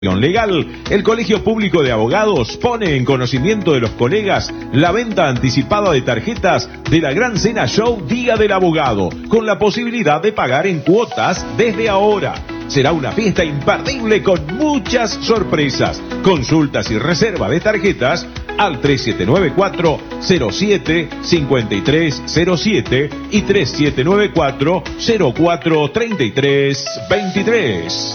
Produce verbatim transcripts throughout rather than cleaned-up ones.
Legal, el Colegio Público de Abogados pone en conocimiento de los colegas la venta anticipada de tarjetas de la Gran Cena Show Día del Abogado, con la posibilidad de pagar en cuotas desde ahora. Será una fiesta imperdible con muchas sorpresas. Consultas y reserva de tarjetas al tres siete nueve cuatro cero siete cinco tres cero siete y tres siete nueve cuatro cero cuatro tres tres dos tres.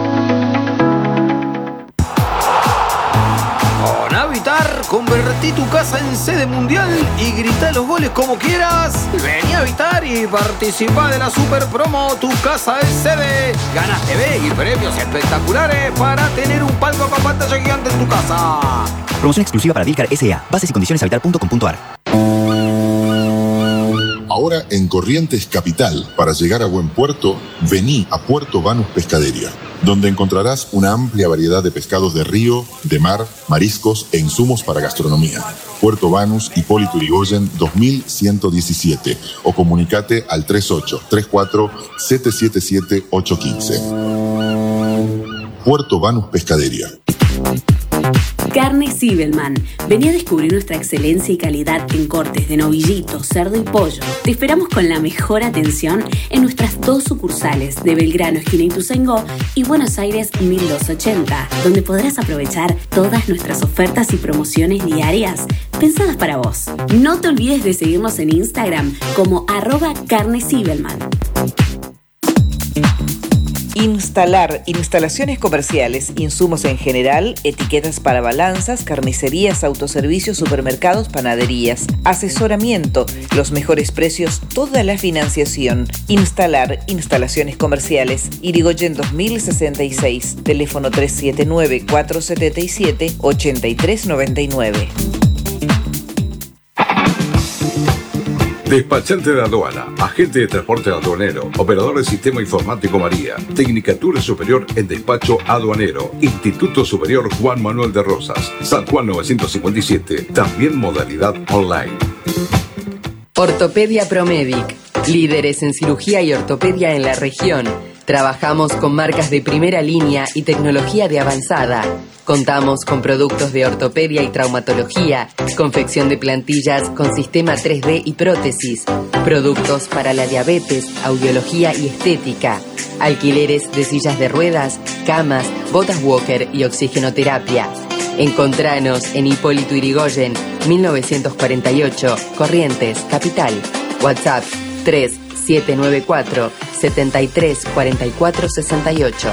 Habitar, convertí tu casa en sede mundial y grita los goles como quieras. Vení a Habitar y participá de la super promo Tu Casa es Sede. Ganas T V y premios espectaculares para tener un palco con pantalla gigante en tu casa. Promoción exclusiva para Vilcar S A. Bases y condiciones habitar punto com punto a r. Ahora en Corrientes Capital, para llegar a buen puerto, vení a Puerto Banús Pescadería, donde encontrarás una amplia variedad de pescados de río, de mar, mariscos e insumos para gastronomía. Puerto Banús, Hipólito Yrigoyen dos mil ciento diecisiete o comunicate al tres ocho tres cuatro siete siete siete ocho uno cinco. Puerto Banús Pescadería. Carne Zibelman. Vení a descubrir nuestra excelencia y calidad en cortes de novillito, cerdo y pollo. Te esperamos con la mejor atención en nuestras dos sucursales de Belgrano, esquina Ituzaingó, y Buenos Aires mil doscientos ochenta, donde podrás aprovechar todas nuestras ofertas y promociones diarias pensadas para vos. No te olvides de seguirnos en Instagram como arroba Carne Zibelman. Instalar, instalaciones comerciales, insumos en general, etiquetas para balanzas, carnicerías, autoservicios, supermercados, panaderías, asesoramiento, los mejores precios, toda la financiación. Instalar, instalaciones comerciales, Yrigoyen dos mil sesenta y seis, teléfono tres siete nueve cuatro siete siete ocho tres nueve nueve. Despachante de aduana, agente de transporte aduanero, operador de sistema informático María, Tecnicatura Superior en Despacho Aduanero, Instituto Superior Juan Manuel de Rosas, San Juan novecientos cincuenta y siete, también modalidad online. Ortopedia Promedic, líderes en cirugía y ortopedia en la región. Trabajamos con marcas de primera línea y tecnología de avanzada. Contamos con productos de ortopedia y traumatología, confección de plantillas con sistema tres D y prótesis, productos para la diabetes, audiología y estética, alquileres de sillas de ruedas, camas, botas walker y oxigenoterapia. Encontranos en Hipólito Yrigoyen, mil novecientos cuarenta y ocho, Corrientes, Capital. WhatsApp tres siete nueve cuatro siete tres cuatro cuatro seis ocho.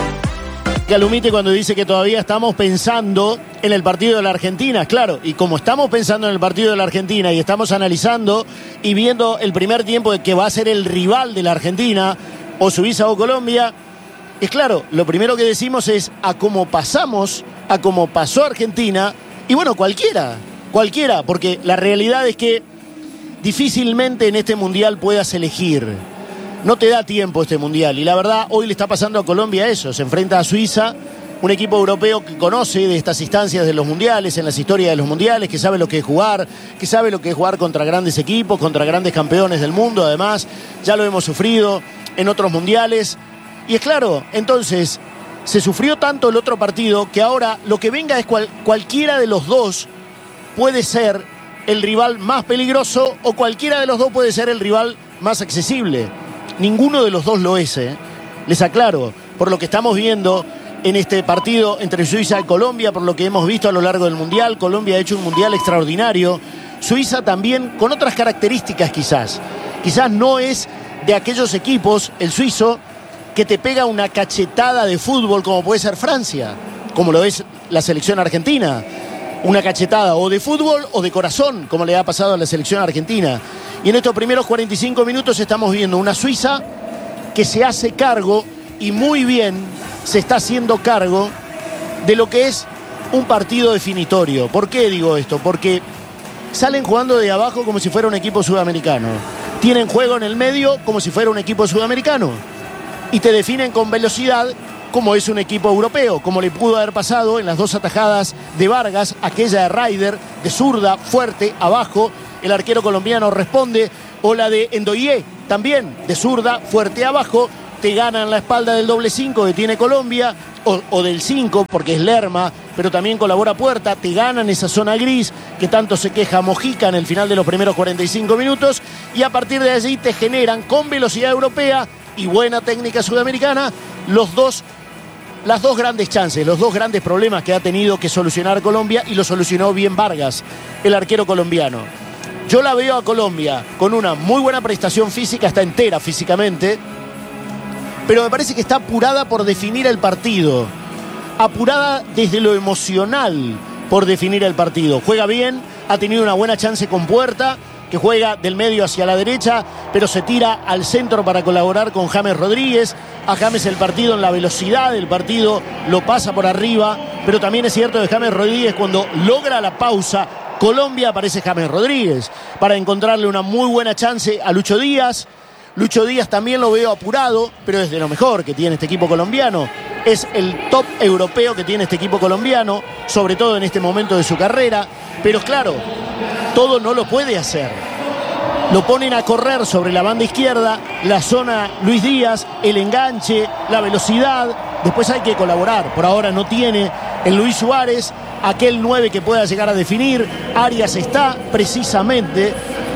Galumite cuando dice que todavía estamos pensando en el partido de la Argentina, claro, y como estamos pensando en el partido de la Argentina y estamos analizando y viendo el primer tiempo de que va a ser el rival de la Argentina, o Suiza o Colombia, es claro, lo primero que decimos es a cómo pasamos, a cómo pasó Argentina, y bueno, cualquiera, cualquiera, porque la realidad es que difícilmente en este mundial puedas elegir. No te da tiempo este mundial y la verdad hoy le está pasando a Colombia eso, se enfrenta a Suiza, un equipo europeo que conoce de estas instancias de los mundiales, en las historias de los mundiales, que sabe lo que es jugar, que sabe lo que es jugar contra grandes equipos, contra grandes campeones del mundo, además, ya lo hemos sufrido en otros mundiales y es claro, entonces se sufrió tanto el otro partido que ahora lo que venga es cual, cualquiera de los dos puede ser el rival más peligroso o cualquiera de los dos puede ser el rival más accesible. Ninguno de los dos lo es, ¿eh? Les aclaro, por lo que estamos viendo en este partido entre Suiza y Colombia, por lo que hemos visto a lo largo del Mundial, Colombia ha hecho un Mundial extraordinario, Suiza también con otras características quizás. Quizás no es de aquellos equipos, el suizo, que te pega una cachetada de fútbol como puede ser Francia, como lo es la selección argentina. Una cachetada o de fútbol o de corazón, como le ha pasado a la selección argentina. Y en estos primeros cuarenta y cinco minutos estamos viendo una Suiza que se hace cargo, y muy bien se está haciendo cargo, de lo que es un partido definitorio. ¿Por qué digo esto? Porque salen jugando de abajo como si fuera un equipo sudamericano. Tienen juego en el medio como si fuera un equipo sudamericano. Y te definen con velocidad como es un equipo europeo, como le pudo haber pasado en las dos atajadas de Vargas, aquella de Ryder, de zurda, fuerte, abajo, el arquero colombiano responde, o la de Endoyé, también de zurda, fuerte abajo, te ganan la espalda del doble cinco que tiene Colombia, o, o del cinco, porque es Lerma, pero también colabora Puerta, te ganan esa zona gris que tanto se queja Mojica en el final de los primeros cuarenta y cinco minutos, y a partir de allí te generan con velocidad europea y buena técnica sudamericana los dos, las dos grandes chances, los dos grandes problemas que ha tenido que solucionar Colombia, y lo solucionó bien Vargas, el arquero colombiano. Yo la veo a Colombia con una muy buena prestación física, está entera físicamente, pero me parece que está apurada por definir el partido, apurada desde lo emocional por definir el partido. Juega bien, ha tenido una buena chance con Puerta, que juega del medio hacia la derecha, pero se tira al centro para colaborar con James Rodríguez. A James el partido, en la velocidad del partido, lo pasa por arriba, pero también es cierto que James Rodríguez, cuando logra la pausa Colombia, aparece James Rodríguez para encontrarle una muy buena chance a Lucho Díaz. Lucho Díaz también lo veo apurado, pero es de lo mejor que tiene este equipo colombiano. Es el top europeo que tiene este equipo colombiano, sobre todo en este momento de su carrera. Pero claro, todo no lo puede hacer. Lo ponen a correr sobre la banda izquierda, la zona Luis Díaz, el enganche, la velocidad. Después hay que colaborar. Por ahora no tiene el Luis Suárez, aquel nueve que pueda llegar a definir. Arias está precisamente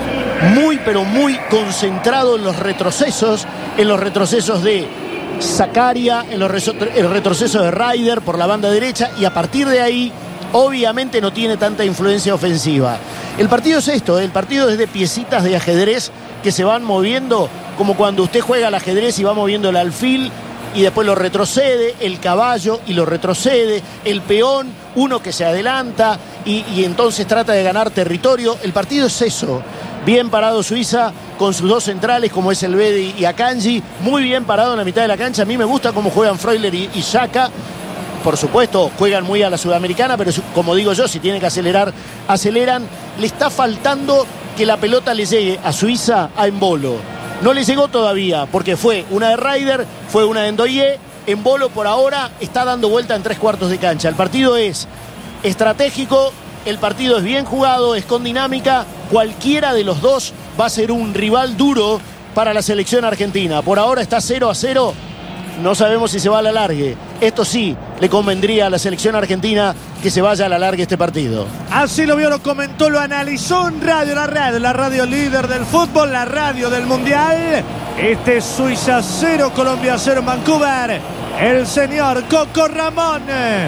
muy, pero muy concentrado en los retrocesos, en los retrocesos de Zakaria, en los el retroceso de Ryder por la banda derecha, y a partir de ahí, obviamente no tiene tanta influencia ofensiva. El partido es esto, el partido es de piecitas de ajedrez que se van moviendo, como cuando usted juega al ajedrez y va moviendo el alfil y después lo retrocede, el caballo y lo retrocede, el peón, uno que se adelanta y, y entonces trata de ganar territorio. El partido es eso. Bien parado Suiza con sus dos centrales, como es el Bedi y Akanji, muy bien parado en la mitad de la cancha. A mí me gusta cómo juegan Freuler y, y Xhaka. Por supuesto, juegan muy a la sudamericana, pero como digo yo, si tienen que acelerar, aceleran. Le está faltando que la pelota le llegue a Suiza a Embolo. No le llegó todavía, porque fue una de Ryder, fue una de Ndoye. Embolo por ahora está dando vuelta en tres cuartos de cancha. El partido es estratégico, el partido es bien jugado, es con dinámica. Cualquiera de los dos va a ser un rival duro para la selección argentina. Por ahora está cero a cero. No sabemos si se va a la largue. Esto sí, le convendría a la selección argentina que se vaya a la largue este partido. Así lo vio, lo comentó, lo analizó en Radio La Red, la radio líder del fútbol, la radio del Mundial. Este es Suiza cero, Colombia cero en Vancouver. El señor Coco Ramón.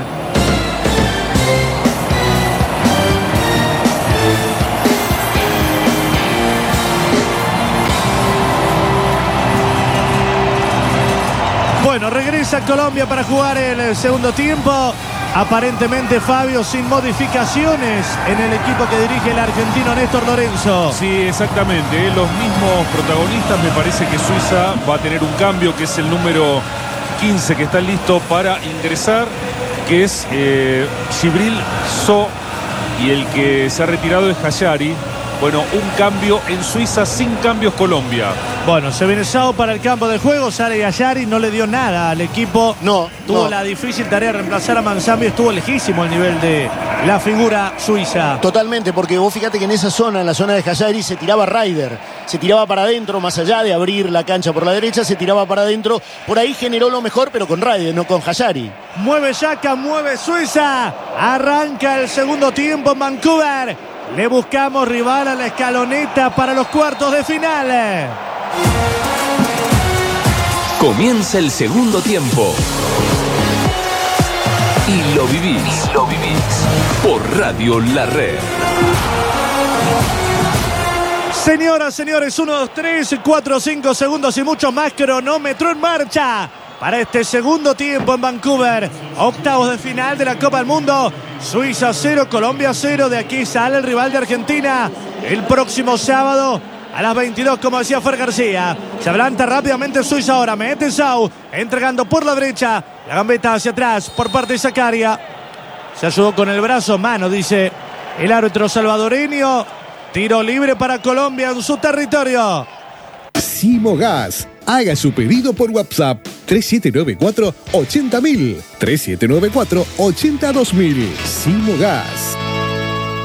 Bueno, regresa Colombia para jugar el segundo tiempo. Aparentemente, Fabio, sin modificaciones en el equipo que dirige el argentino Néstor Lorenzo. Sí, exactamente. Los mismos protagonistas. Me parece que Suiza va a tener un cambio, que es el número quince, que está listo para ingresar, que es eh, Gibril So, y el que se ha retirado es Hayari. Bueno, un cambio en Suiza, sin cambios Colombia. Bueno, se viene Sao para el campo de juego, sale Hayari, no le dio nada al equipo. No, Tuvo no. la difícil tarea de reemplazar a Manzambi, estuvo lejísimo el nivel de la figura suiza. Totalmente, porque vos fíjate que en esa zona, en la zona de Hayari, se tiraba Ryder, se tiraba para adentro, más allá de abrir la cancha por la derecha, se tiraba para adentro. Por ahí generó lo mejor, pero con Ryder, no con Hayari. Mueve Xhaka, mueve Suiza. Arranca el segundo tiempo en Vancouver. Le buscamos rival a la escaloneta para los cuartos de final. Comienza el segundo tiempo. Y lo vivís, lo vivís por Radio La Red. Señoras, señores, uno, dos, tres, cuatro, cinco segundos y mucho más. Cronómetro en marcha para este segundo tiempo en Vancouver. Octavos de final de la Copa del Mundo. Suiza cero, Colombia cero. De aquí sale el rival de Argentina el próximo sábado a las veintidós, como decía Fer García. Se adelanta rápidamente Suiza ahora. Mete Sau, entregando por la derecha. La gambeta hacia atrás por parte de Zakaria. Se ayudó con el brazo. Mano, dice el árbitro salvadoreño. Tiro libre para Colombia en su territorio. Simogas. Haga su pedido por WhatsApp tres siete nueve cuatro, ochenta mil, tres siete nueve cuatro, ochenta dos mil. Simogas.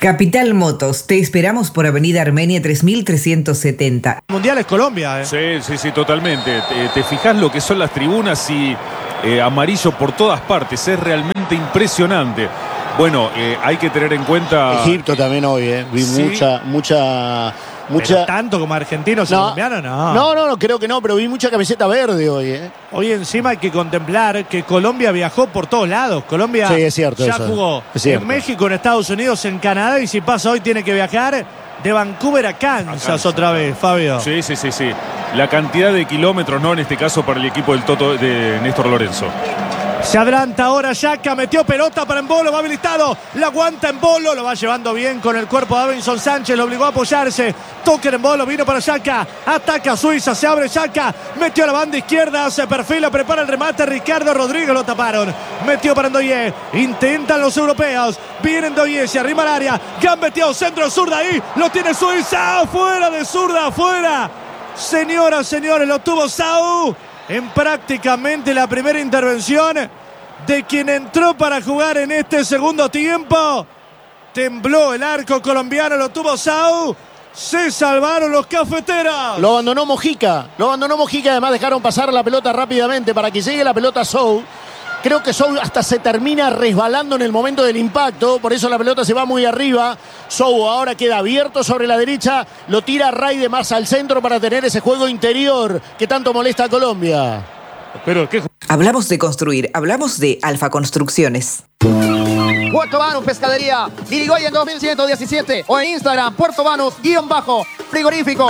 Capital Motos, te esperamos por Avenida Armenia tres mil trescientos setenta. Mundial es Colombia, ¿eh? Sí, sí, sí, totalmente. Te, te fijas lo que son las tribunas y eh, amarillo por todas partes. Es realmente impresionante. Bueno, eh, hay que tener en cuenta... Egipto también hoy, ¿eh? Vi sí. mucha, mucha... Mucha... Pero tanto como argentinos y no, colombianos, no. No, no, no, creo que no, pero vi mucha camiseta verde hoy, ¿eh? Hoy encima hay que contemplar que Colombia viajó por todos lados. Colombia sí, es cierto, ya eso, jugó es cierto. en México, en Estados Unidos, en Canadá, y si pasa hoy tiene que viajar de Vancouver a Kansas, a Kansas otra vez, Fabio. Sí, sí, sí, sí. La cantidad de kilómetros, ¿no? En este caso para el equipo del Toto de Néstor Lorenzo. Se adelanta ahora Yaka, metió pelota para Embolo, va habilitado, la aguanta Embolo, lo va llevando bien con el cuerpo de Davinson Sánchez, lo obligó a apoyarse, toque en Embolo, vino para Yaka, ataca Suiza, se abre Yaka, metió a la banda izquierda, se perfila, prepara el remate, Ricardo Rodríguez lo taparon, metió para Ndoye, intentan los europeos, viene Ndoye, se arrima al área, gambeteó, centro zurda ahí, lo tiene Suiza, fuera de zurda, fuera, señoras, señores, lo tuvo Sau. En prácticamente la primera intervención de quien entró para jugar en este segundo tiempo. Tembló el arco colombiano, lo tuvo Sau. Se salvaron los cafeteros. Lo abandonó Mojica, lo abandonó Mojica, además dejaron pasar la pelota rápidamente para que llegue la pelota a Sau. Creo que Sou hasta se termina resbalando en el momento del impacto, por eso la pelota se va muy arriba. Sou ahora queda abierto sobre la derecha, lo tira Ray de más al centro para tener ese juego interior que tanto molesta a Colombia. Pero ¿qué? Hablamos de construir, hablamos de Alfa Construcciones. Puerto Banús Pescadería, Irigoyen dos mil ciento diecisiete o en Instagram, Puerto Banús, guión bajo, frigorífico.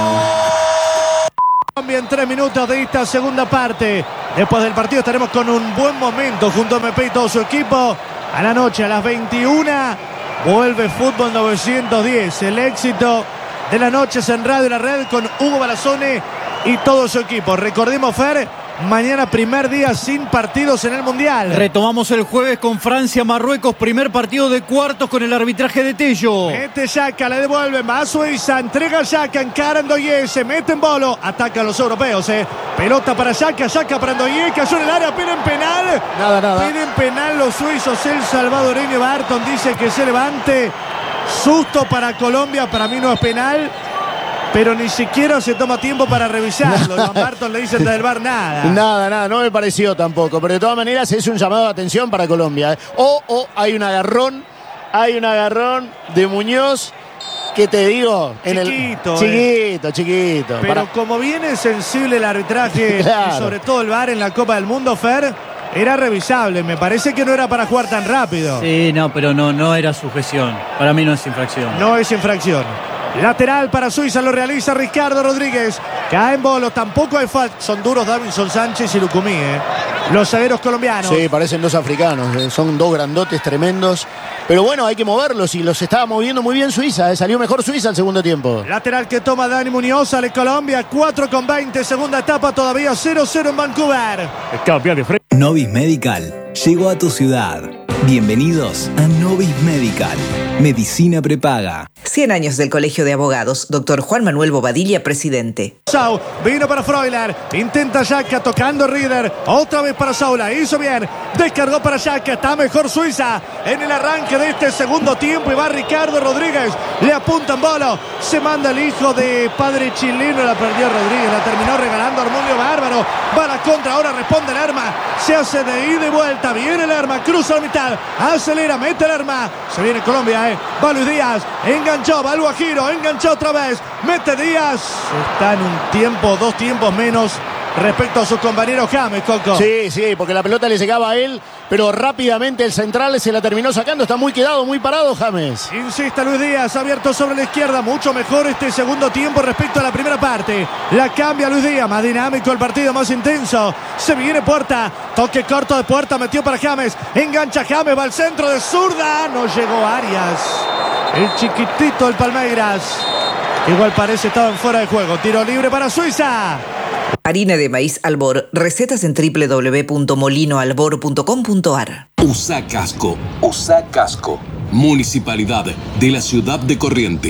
En tres minutos de esta segunda parte. Después del partido estaremos con un buen momento junto a M P y todo su equipo. A la noche, a las veintiuna, vuelve Fútbol novecientos diez. El éxito de la noche es en Radio La Red con Hugo Balazone y todo su equipo. Recordemos, Fer, mañana primer día sin partidos en el Mundial. Retomamos el jueves con Francia-Marruecos, primer partido de cuartos con el arbitraje de Tello. Mete Yaka, le devuelve, va a Suiza, entrega Yaka, encara Ndoye, se mete en Bolo, ataca a los europeos, eh. Pelota para Yaka, Yaka para Ndoye, cayó en el área, piden penal. Nada, nada. Piden penal los suizos, el salvadoreño Barton dice que se levante. Susto para Colombia, para mí no es penal. Pero ni siquiera se toma tiempo para revisarlo. Iván Barton le dicen desde el V A R nada. Nada, nada, no me pareció tampoco. Pero de todas maneras es un llamado de atención para Colombia. ¿eh? O, o hay un agarrón, hay un agarrón de Muñoz que te digo. En chiquito, el, eh. chiquito, chiquito. Pero para... como viene sensible el arbitraje claro. Y sobre todo el V A R en la Copa del Mundo, Fer, era revisable. Me parece que no era para jugar tan rápido. Sí, no, pero no, no era sujeción. Para mí no es infracción. No es infracción. Lateral para Suiza, lo realiza Ricardo Rodríguez. Cae en Bolo, tampoco hay falta. Son duros Davinson Sánchez y Lucumí, ¿eh? Los zagueros colombianos. Sí, parecen dos africanos, ¿eh? Son dos grandotes tremendos. Pero bueno, hay que moverlos y los estaba moviendo muy bien Suiza, ¿eh? Salió mejor Suiza al segundo tiempo. Lateral que toma Dani Muñoz, sale Colombia, cuatro con veinte, segunda etapa todavía cero cero en Vancouver. Cambia de frente. Novis Medical llegó a tu ciudad. Bienvenidos a Novis Medical. Medicina prepaga. cien años del Colegio de Abogados. Doctor Juan Manuel Bobadilla, presidente. Sau, vino para Freuler. Intenta Yaka, tocando Rieder. Otra vez para Saula. Hizo bien. Descargó para Yaka. Está mejor Suiza en el arranque de este segundo tiempo. Y va Ricardo Rodríguez. Le apunta en Bolo. Se manda el hijo de padre chileno. La perdió Rodríguez. La terminó regalando Armonio Bárbaro. Va a la contra. Ahora responde el arma. Se hace de ida y vuelta. Viene el arma. Cruza la mitad. Acelera. Mete el arma. Se viene Colombia, eh. Va Luis Díaz. Enganchó. Va el Guajiro. Enganchó otra vez. Mete Díaz. Está en un tiempo, dos tiempos menos respecto a sus compañeros James, Coco. Sí, sí, porque la pelota le llegaba a él, pero rápidamente el central se la terminó sacando. Está muy quedado, muy parado James. Insiste Luis Díaz, abierto sobre la izquierda. Mucho mejor este segundo tiempo respecto a la primera parte. La cambia Luis Díaz, más dinámico el partido, más intenso. Se viene Puerta, toque corto de Puerta, metió para James. Engancha James, va al centro de zurda. No llegó Arias. El chiquitito del Palmeiras. Igual parece estaban fuera de juego. Tiro libre para Suiza. Harina de maíz Albor. Recetas en doble u doble u doble u punto molino albor punto com punto a r. Usa casco. Usa casco. Municipalidad de la Ciudad de Corrientes.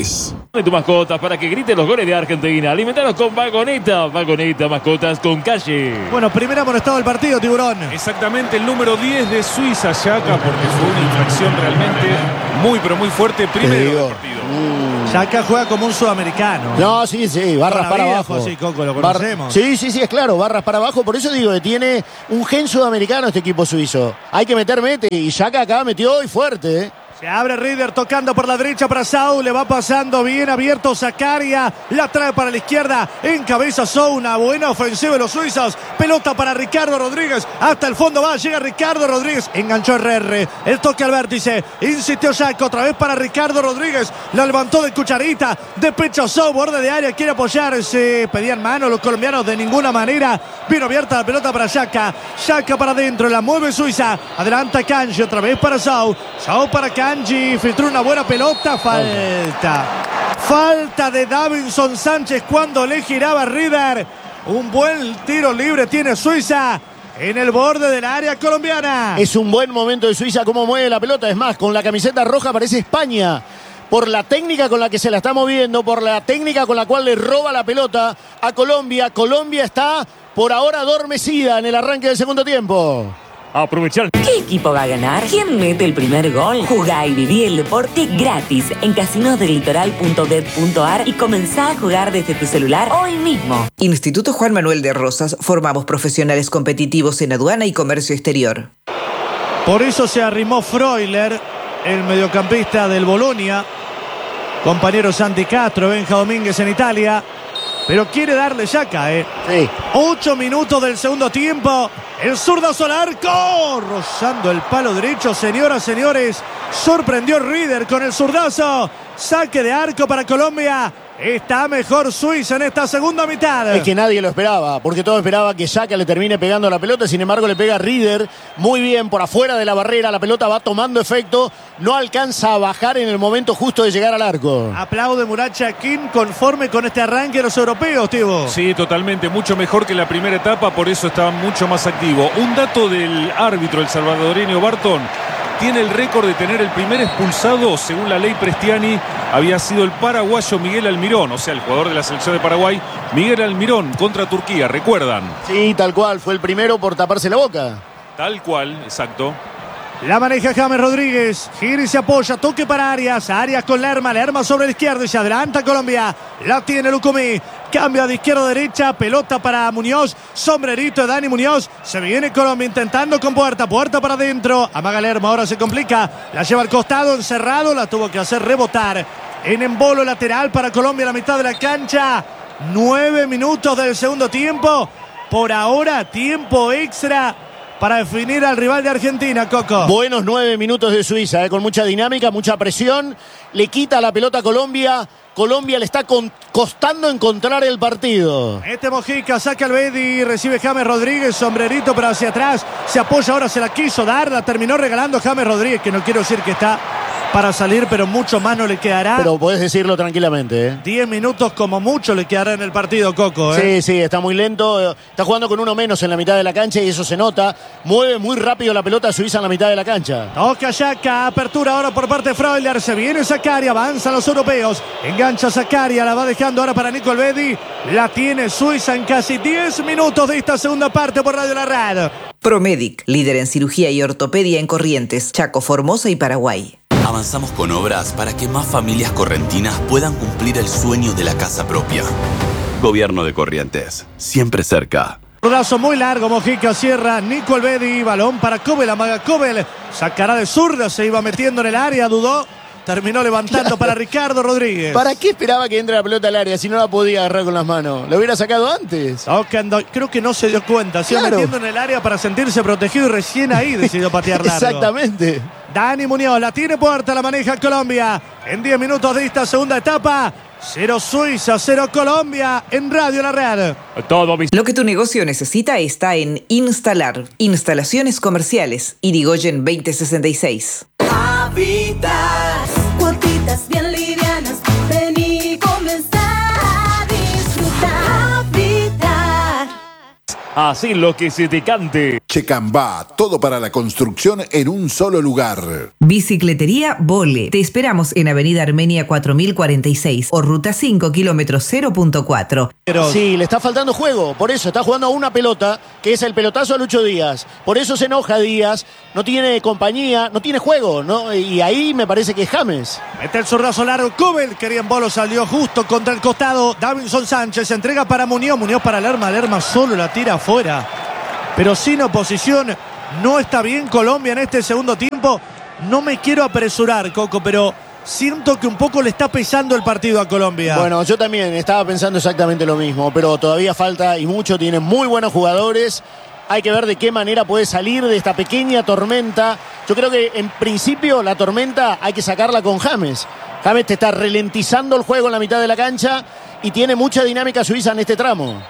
De tu mascota para que grite los goles de Argentina. Alimentaros con Vagoneta. Vagoneta, mascotas con calle. Bueno, primer amonestado del partido, Tiburón. Exactamente, el número diez de Suiza, Xhaka, porque fue una infracción realmente muy, pero muy fuerte. Primero del partido. Xhaka juega como un sudamericano. No, sí, sí, barras para abajo. Así, Coco, lo Bar- conocemos. Sí, sí, sí, es claro, barras para abajo. Por eso digo que tiene un gen sudamericano este equipo suizo. Hay que meter, mete. Y Xhaka acá metió y fuerte, ¿eh? Se abre Rieder tocando por la derecha para Saúl. Le va pasando bien abierto Zakaria. La trae para la izquierda. Encabeza Sou. Una buena ofensiva de los suizos. Pelota para Ricardo Rodríguez. Hasta el fondo va. Llega Ricardo Rodríguez. Enganchó R R. El toque al vértice. Insistió Xhaka. Otra vez para Ricardo Rodríguez. La levantó de cucharita. De pecho Sou. Borde de área. Quiere apoyarse. Pedían mano los colombianos de ninguna manera. Vino abierta la pelota para Xhaka. Xhaka para adentro. La mueve Suiza. Adelanta Kanji. Otra vez para Sou. Sou para Kanji. Kanji filtró una buena pelota, falta. Falta de Davinson Sánchez cuando le giraba Rieder. Un buen tiro libre tiene Suiza en el borde del área colombiana. Es un buen momento de Suiza, cómo mueve la pelota. Es más, con la camiseta roja parece España. Por la técnica con la que se la está moviendo, por la técnica con la cual le roba la pelota a Colombia. Colombia está por ahora adormecida en el arranque del segundo tiempo. Aprovechar. ¿Qué equipo va a ganar? ¿Quién mete el primer gol? Jugá y viví el deporte gratis en casinos del litoral punto bet punto ar y comenzá a jugar desde tu celular hoy mismo. Instituto Juan Manuel de Rosas. Formamos profesionales competitivos en aduana y comercio exterior. Por eso se arrimó Freuler, el mediocampista del Bolonia. Compañero Santi Castro, Benja Domínguez en Italia. Pero quiere darle Xhaka, ¿eh? Sí. Ocho minutos del segundo tiempo. El zurdazo al arco. Rozando el palo derecho, señoras, señores. Sorprendió Rieder con el zurdazo. Saque de arco para Colombia. Está mejor Suiza en esta segunda mitad. Es que nadie lo esperaba, porque todos esperaban que Xhaka le termine pegando la pelota. Sin embargo, le pega a Rieder muy bien por afuera de la barrera. La pelota va tomando efecto. No alcanza a bajar en el momento justo de llegar al arco. Aplaude Murat Yakin conforme con este arranque de los europeos, Tibo. Sí, totalmente. Mucho mejor que la primera etapa, por eso estaba mucho más activo. Un dato del árbitro, el salvadoreño Barton. Tiene el récord de tener el primer expulsado, según la ley Prestiani, había sido el paraguayo Miguel Almirón, o sea, el jugador de la selección de Paraguay, Miguel Almirón contra Turquía, ¿recuerdan? Sí, tal cual, fue el primero por taparse la boca. Tal cual, exacto. La maneja James Rodríguez, gira y se apoya, toque para Arias, Arias con Lerma, Lerma sobre la izquierda y se adelanta Colombia, la tiene Lucumí, cambia de izquierda a derecha, pelota para Muñoz, sombrerito de Dani Muñoz, se viene Colombia intentando con Puerta, Puerta para adentro, amaga Lerma, ahora se complica, la lleva al costado, encerrado, la tuvo que hacer rebotar, en embolo lateral para Colombia a la mitad de la cancha, nueve minutos del segundo tiempo, por ahora tiempo extra para definir al rival de Argentina, Coco. Buenos nueve minutos de Suiza, eh, con mucha dinámica, mucha presión. Le quita la pelota a Colombia. Colombia le está con, costando encontrar el partido. Este Mojica saca al Bedi, recibe James Rodríguez, sombrerito pero hacia atrás. Se apoya, ahora se la quiso dar, la terminó regalando James Rodríguez, que no quiero decir que está para salir, pero mucho más no le quedará. Pero podés decirlo tranquilamente, ¿eh? Diez minutos como mucho le quedará en el partido, Coco, ¿eh? Sí, sí, está muy lento. Está jugando con uno menos en la mitad de la cancha y eso se nota. Mueve muy rápido la pelota Suiza en la mitad de la cancha. Toca Xhaka, apertura ahora por parte de Freuler. Se viene Zakaria, avanzan los europeos. Engancha Zakaria, la va dejando ahora para Nico Elvedi. La tiene Suiza en casi diez minutos de esta segunda parte por Radio La Red. Promedic, líder en cirugía y ortopedia en Corrientes, Chaco, Formosa y Paraguay. Avanzamos con obras para que más familias correntinas puedan cumplir el sueño de la casa propia. Gobierno de Corrientes, siempre cerca. Rodazo muy largo, Mojica cierra, Nico Elvedi, balón para Kobel, amaga Kobel, sacará de zurda, se iba metiendo en el área, dudó, terminó levantando para Ricardo Rodríguez. ¿Para qué esperaba que entre la pelota al área si no la podía agarrar con las manos? ¿Lo hubiera sacado antes? Tocando, creo que no se dio cuenta, se iba Claro. metiendo en el área para sentirse protegido y recién ahí decidió patear largo. Exactamente. Dani Muñoz, la tiene Puerta, la maneja Colombia, en diez minutos de esta segunda etapa. Cero Suiza, cero Colombia, en Radio La Red. Todo lo que tu negocio necesita está en Instalar. Instalaciones comerciales. Irigoyen veinte sesenta y seis. Habitas, cuotitas bien livianas. Vení y comenzá a disfrutar. Habitat. Así lo que se te cante. Checambá, todo para la construcción en un solo lugar. Bicicletería Vole. Te esperamos en Avenida Armenia cuatro mil cuarenta y seis o Ruta cinco, kilómetro cero punto cuatro. Pero sí, le está faltando juego. Por eso está jugando a una pelota, que es el pelotazo a Lucho Díaz. Por eso se enoja Díaz. No tiene compañía, no tiene juego, ¿no? Y ahí me parece que es James. Mete el zurdazo largo. Cubel, quería en bolo, salió justo contra el costado. Davinson Sánchez entrega para Muñoz. Muñoz para Lerma. Lerma solo la tira afuera. Pero sin oposición. No está bien Colombia en este segundo tiempo. No me quiero apresurar, Coco, pero siento que un poco le está pesando el partido a Colombia. Bueno, yo también estaba pensando exactamente lo mismo, pero todavía falta y mucho. Tiene muy buenos jugadores. Hay que ver de qué manera puede salir de esta pequeña tormenta. Yo creo que en principio la tormenta hay que sacarla con James. James te está ralentizando el juego en la mitad de la cancha y tiene mucha dinámica Suiza en este tramo.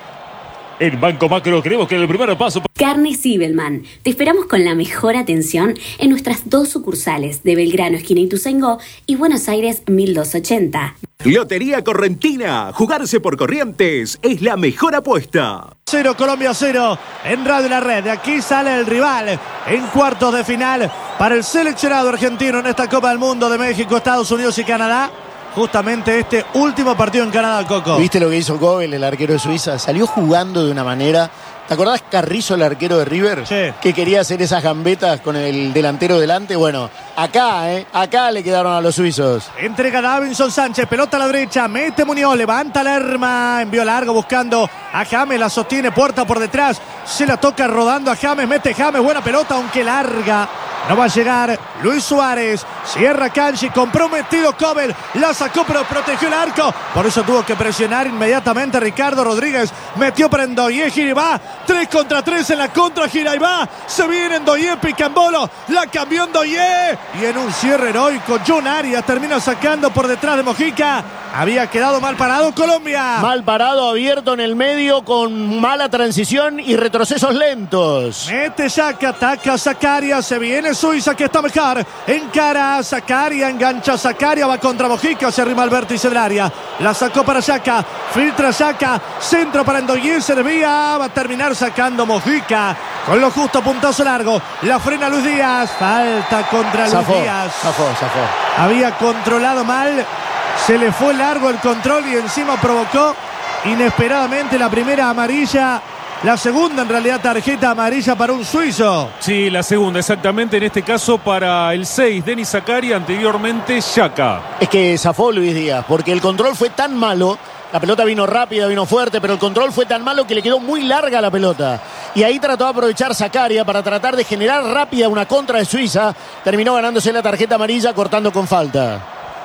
En Banco Macro creemos que el primer paso... Carne Sibelman. Te esperamos con la mejor atención en nuestras dos sucursales de Belgrano, esquina Ituzaingó, y Buenos Aires mil doscientos ochenta. Lotería Correntina. Jugarse por Corrientes es la mejor apuesta. Cero, Colombia cero. En Radio La Red. De aquí sale el rival en cuartos de final para el seleccionado argentino en esta Copa del Mundo de México, Estados Unidos y Canadá. Justamente este último partido en Canadá, Coco. ¿Viste lo que hizo Gobel, el arquero de Suiza? Salió jugando de una manera... ¿Te acordás Carrizo, el arquero de River? Sí. Que quería hacer esas gambetas con el delantero delante. Bueno, acá, ¿eh? Acá le quedaron a los suizos. Entrega Davinson Sánchez, pelota a la derecha, mete Muñoz, levanta Lerma, envió largo buscando a James, la sostiene Puerta por detrás, se la toca rodando a James, mete James, buena pelota, aunque larga. No va a llegar Luis Suárez. Cierra Kanji, comprometido Cobel. La sacó pero protegió el arco. Por eso tuvo que presionar inmediatamente Ricardo Rodríguez. Metió para Ndoye, Giribá. Tres contra tres en la contra Giribá. Se viene Ndoye, pica en bolo. La cambió Ndoye. Y en un cierre heroico, John Arias termina sacando por detrás de Mojica. Había quedado mal parado Colombia. Mal parado, abierto en el medio con mala transición y retrocesos lentos. Mete Shaka, ataca Zakaria, se viene Suiza que está mejor. Encara a Zakaria, engancha a Zakaria, va contra Mojica, se arrima al vértice del área. La sacó para Shaka, filtra Shaka, centro para Ndoye, se desvía, va a terminar sacando Mojica. Con lo justo, puntazo largo, la frena Luis Díaz, falta contra Luis Zafó, Díaz. zafó, zafó. Había controlado mal. Se le fue largo el control y encima provocó inesperadamente la primera amarilla. La segunda, en realidad, tarjeta amarilla para un suizo. Sí, la segunda, exactamente. En este caso para el seis, Denis Zakaria, anteriormente Xhaka. Es que zafó Luis Díaz, porque el control fue tan malo. La pelota vino rápida, vino fuerte, pero el control fue tan malo que le quedó muy larga la pelota. Y ahí trató de aprovechar Zakaria para tratar de generar rápida una contra de Suiza. Terminó ganándose la tarjeta amarilla cortando con falta.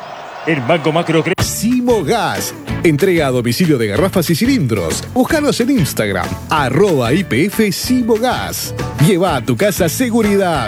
En Banco Macro creemos... Simogas. Entrega a domicilio de garrafas y cilindros. Búscanos en Instagram, arroba I P F Simogas. Lleva a tu casa seguridad.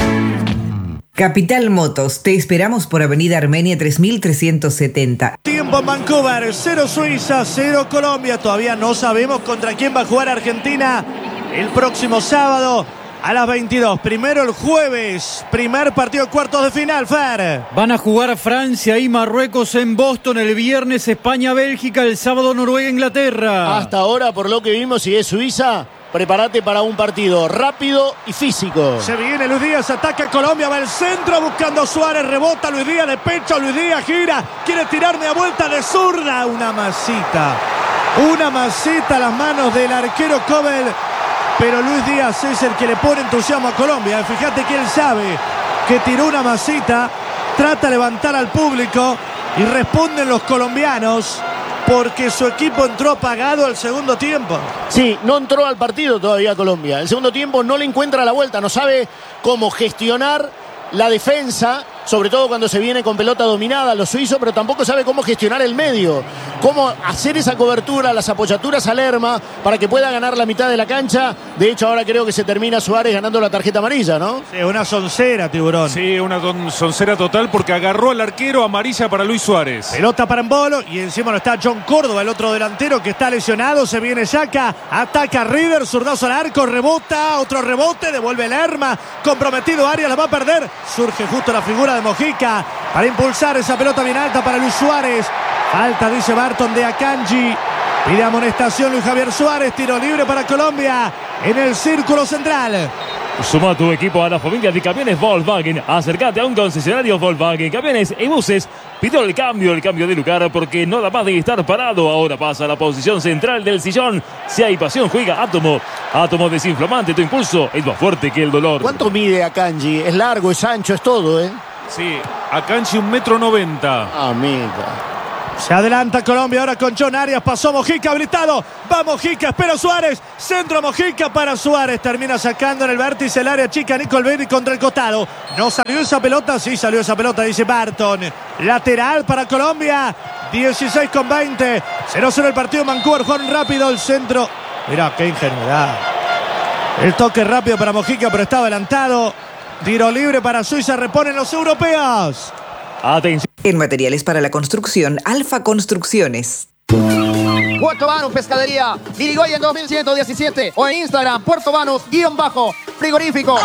Capital Motos, te esperamos por Avenida Armenia tres mil trescientos setenta. Tiempo en Vancouver, cero Suiza, cero Colombia. Todavía no sabemos contra quién va a jugar Argentina el próximo sábado a las veintidós. Primero el jueves, primer partido de cuartos de final, Fer. Van a jugar Francia y Marruecos en Boston el viernes, España-Bélgica, el sábado Noruega-Inglaterra. Hasta ahora, por lo que vimos, si es Suiza, prepárate para un partido rápido y físico. Se viene Luis Díaz, ataca Colombia, va al centro buscando Suárez, rebota Luis Díaz de pecho, Luis Díaz gira, quiere tirarme a vuelta de zurda, una masita. Una masita a las manos del arquero Cobel. Pero Luis Díaz es el que le pone entusiasmo a Colombia. Fíjate que él sabe que tiró una masita, trata de levantar al público y responden los colombianos porque su equipo entró apagado al segundo tiempo. Sí, no entró al partido todavía Colombia. El segundo tiempo no le encuentra la vuelta, no sabe cómo gestionar la defensa, sobre todo cuando se viene con pelota dominada los suizos, pero tampoco sabe cómo gestionar el medio, cómo hacer esa cobertura, las apoyaturas a Lerma para que pueda ganar la mitad de la cancha. De hecho, ahora creo que se termina Suárez ganando la tarjeta amarilla, ¿no? Sí, una soncera, Tiburón. Sí, una soncera total porque agarró al arquero, amarilla para Luis Suárez. Pelota para Embolo y encima no está John Córdoba, el otro delantero que está lesionado. Se viene Xhaka, ataca River, zurdazo al arco, rebota, otro rebote, devuelve Lerma, comprometido Arias, la va a perder. Surge justo la figura de Mojica para impulsar esa pelota bien alta para Luis Suárez. Falta, dice Barton, de Akanji. Pide amonestación Luis Javier Suárez. Tiro libre para Colombia. en el círculo central. Suma tu equipo a la familia de camiones Volkswagen. Acércate a un concesionario Volkswagen, camiones y buses. Pidió el cambio, el cambio de lugar porque no da más de estar parado. Ahora pasa a la posición central del sillón. Si hay pasión, juega Átomo. Átomo desinflamante, tu impulso es más fuerte que el dolor. ¿Cuánto mide Akanji? Es largo, es ancho, es todo, ¿eh? Sí, Akanji un metro noventa. Amiga. Se adelanta Colombia ahora con John Arias. Pasó Mojica habilitado. Va Mojica, espera Suárez. Centro Mojica para Suárez. Termina sacando en el vértice el área chica Nicolberi contra el costado. ¿No salió esa pelota? Sí salió esa pelota, dice Barton. Lateral para Colombia. dieciséis con veinte. cero cero el partido. Vancouver jugaron rápido el centro. Mirá, qué ingenuidad. El toque rápido para Mojica, pero está adelantado. Tiro libre para Suiza. Reponen los europeos. Atención. En materiales para la construcción, Alfa Construcciones. Puerto Banús Pescadería, Irigoyen dos mil ciento diecisiete o en Instagram, Puerto Banús, guión bajo, frigorífico.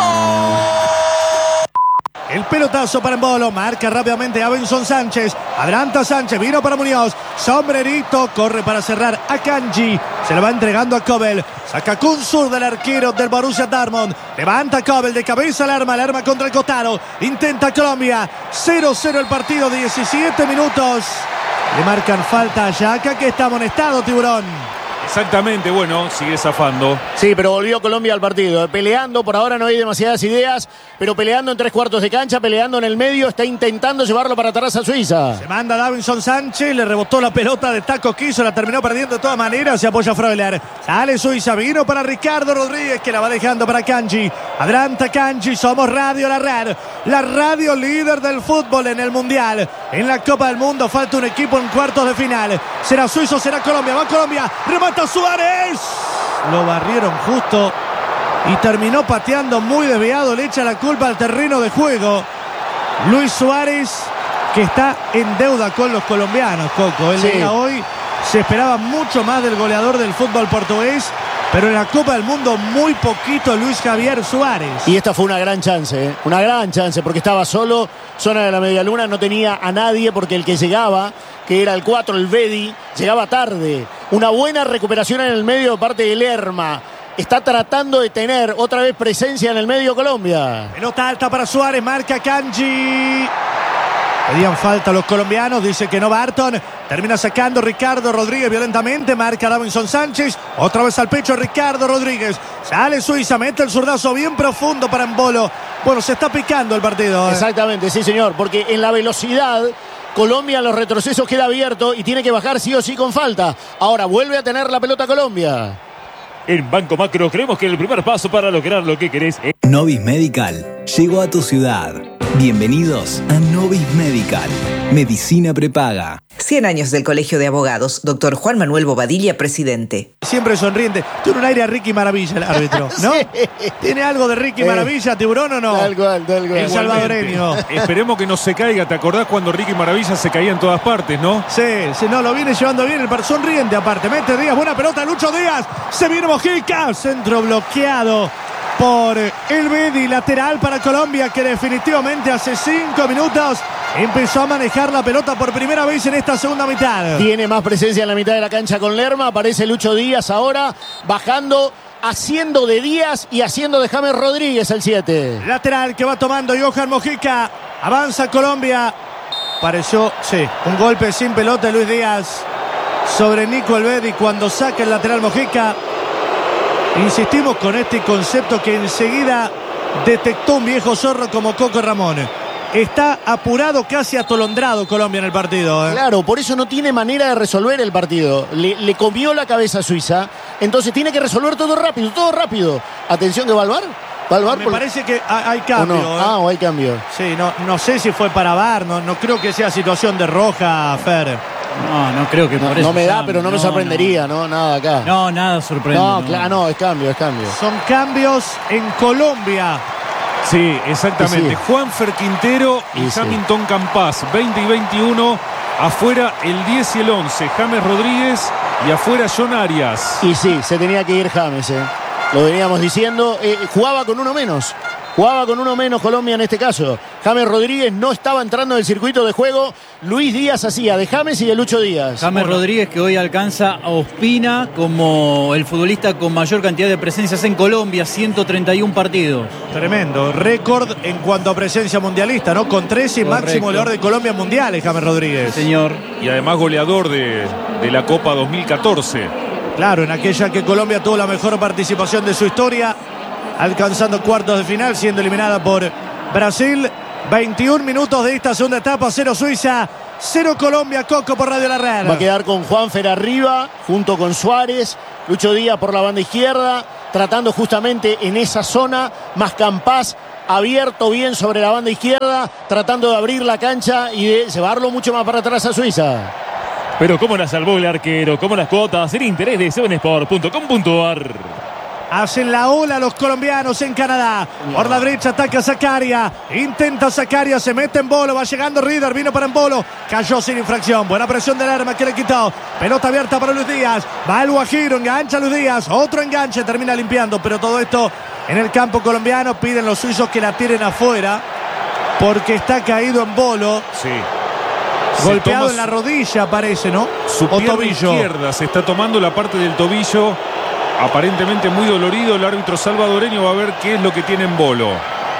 El pelotazo para Embolo, marca rápidamente Abenson Sánchez, adelanta Sánchez, vino para Muñoz, sombrerito, corre para cerrar Akanji, se lo va entregando a Kobel, saca Kunsur del arquero del Borussia Dortmund, levanta Kobel de cabeza al arma, el arma contra el costado, intenta Colombia, cero cero el partido, diecisiete minutos, le marcan falta a Yaka que está amonestado, Tiburón. Exactamente, bueno, sigue zafando. Sí, pero volvió Colombia al partido. Peleando, por ahora no hay demasiadas ideas, pero peleando en tres cuartos de cancha, peleando en el medio, está intentando llevarlo para atrás a Suiza. Se manda Davinson Sánchez, le rebotó la pelota de taco quiso, la terminó perdiendo de todas maneras, se apoya Freuler. Sale Suiza, vino para Ricardo Rodríguez, que la va dejando para Kanji. Adelanta Kanji, somos Radio La Red, la radio líder del fútbol en el Mundial. En la Copa del Mundo falta un equipo en cuartos de final. ¿Será Suiza o será Colombia? Va Colombia, remata Suárez. Lo barrieron justo y terminó pateando muy desviado. Le echa la culpa al terreno de juego Luis Suárez, que está en deuda con los colombianos, Coco. El Sí. día hoy se esperaba mucho más del goleador del fútbol portugués, pero en la Copa del Mundo muy poquito Luis Javier Suárez. Y esta fue una gran chance, ¿eh? Una gran chance, porque estaba solo, zona de la medialuna, no tenía a nadie, porque el que llegaba, que era el cuatro, el Bedi, llegaba tarde. Una buena recuperación en el medio de parte de Lerma. Está tratando de tener otra vez presencia en el medio Colombia. Pelota alta para Suárez, marca Kanji. Pedían falta los colombianos, dice que no Barton. Termina sacando Ricardo Rodríguez violentamente, marca Davinson Sánchez. Otra vez al pecho Ricardo Rodríguez. Sale Suiza, mete el zurdazo bien profundo para Embolo. Bueno, se está picando el partido. ¿eh? Exactamente, sí señor, porque en la velocidad Colombia en los retrocesos queda abierto y tiene que bajar sí o sí con falta. Ahora vuelve a tener la pelota Colombia. En Banco Macro creemos que el primer paso para lograr lo que querés es... Novis Medical llegó a tu ciudad. Bienvenidos a Novis Medical. Medicina prepaga. cien años del Colegio de Abogados. Doctor Juan Manuel Bobadilla, presidente. Siempre sonriente. Tiene un aire a Ricky Maravilla el árbitro, ¿no? Sí. ¿Tiene algo de Ricky Eh, Maravilla, Tiburón, o no? Tal cual, tal cual. El salvadoreño. Esperemos que no se caiga. ¿Te acordás cuando Ricky Maravilla se caía en todas partes, no? Sí, sí, no, lo viene llevando bien el par sonriente aparte. Mete Díaz, buena pelota, Lucho Díaz. Se viene Mojica. Centro bloqueado por el Bedi, lateral para Colombia, que definitivamente hace cinco minutos empezó a manejar la pelota por primera vez en esta segunda mitad. Tiene más presencia en la mitad de la cancha con Lerma. Aparece Lucho Díaz ahora, bajando, haciendo de Díaz y haciendo de James Rodríguez el siete. Lateral que va tomando Johan Mojica. Avanza Colombia. Pareció, sí, un golpe sin pelota de Luis Díaz sobre Nico Elvedi cuando saca el lateral Mojica. Insistimos con este concepto que enseguida detectó un viejo zorro como Coco Ramón. Está apurado, casi atolondrado Colombia en el partido. ¿eh? Claro, por eso no tiene manera de resolver el partido. Le, le comió la cabeza a Suiza. Entonces tiene que resolver todo rápido, todo rápido. Atención que va al VAR. ¿Va al VAR? Me Por... parece que hay cambio. ¿O no? ¿eh? Ah, o hay cambio. Sí, no, no sé si fue para VAR. No, no creo que sea situación de roja, Fer. No, no creo que No, por eso. no me da, llame. pero no, me No, sorprendería, ¿no? Nada acá. No, nada sorprende. No, no. claro, no, es cambio, es cambio. Son cambios en Colombia. Sí, exactamente. Sí. Juanfer Quintero y Sí, sí. Hamilton Campas, veinte y veintiuno. Afuera el diez y el once, James Rodríguez. Y afuera John Arias. Y sí, se tenía que ir James, ¿eh? Lo veníamos diciendo. Eh, jugaba con uno menos. Jugaba con uno menos Colombia en este caso. James Rodríguez no estaba entrando en el circuito de juego. Luis Díaz hacía de James y de Lucho Díaz. James bueno. Rodríguez, que hoy alcanza a Ospina como el futbolista con mayor cantidad de presencias en Colombia, ciento treinta y uno partidos. Tremendo, récord en cuanto a presencia mundialista, ¿no? Con trece, Correcto. Máximo goleador de Colombia mundiales, James Rodríguez. Señor. Y además goleador de, de la Copa dos mil catorce. Claro, en aquella que Colombia tuvo la mejor participación de su historia, alcanzando cuartos de final, siendo eliminada por Brasil. veintiún minutos de esta segunda etapa, cero Suiza, cero Colombia. Coco por Radio La Red. Va a quedar con Juanfer arriba, junto con Suárez, Lucho Díaz por la banda izquierda, tratando justamente en esa zona, más Campás abierto bien sobre la banda izquierda, tratando de abrir la cancha y de llevarlo mucho más para atrás a Suiza. Pero cómo la salvó el arquero, cómo las cuotas, el interés de seven sport punto com punto a r. Hacen la ola los colombianos en Canadá. Por la derecha ataca Zakaria. Intenta Zakaria, se mete en Bolo. Va llegando Rieder, vino para Embolo. Cayó sin infracción. Buena presión del arma que le quitó. Pelota abierta para Luis Díaz. Va el Guajiro, engancha Luis Díaz. Otro enganche, termina limpiando. Pero todo esto en el campo colombiano. Piden los suizos que la tiren afuera, porque está caído Embolo. Sí. Golpeado en la rodilla, parece, ¿no? Su o pierna tobillo. izquierda se está tomando la parte del tobillo. Aparentemente muy dolorido. El árbitro salvadoreño va a ver qué es lo que tiene Embolo.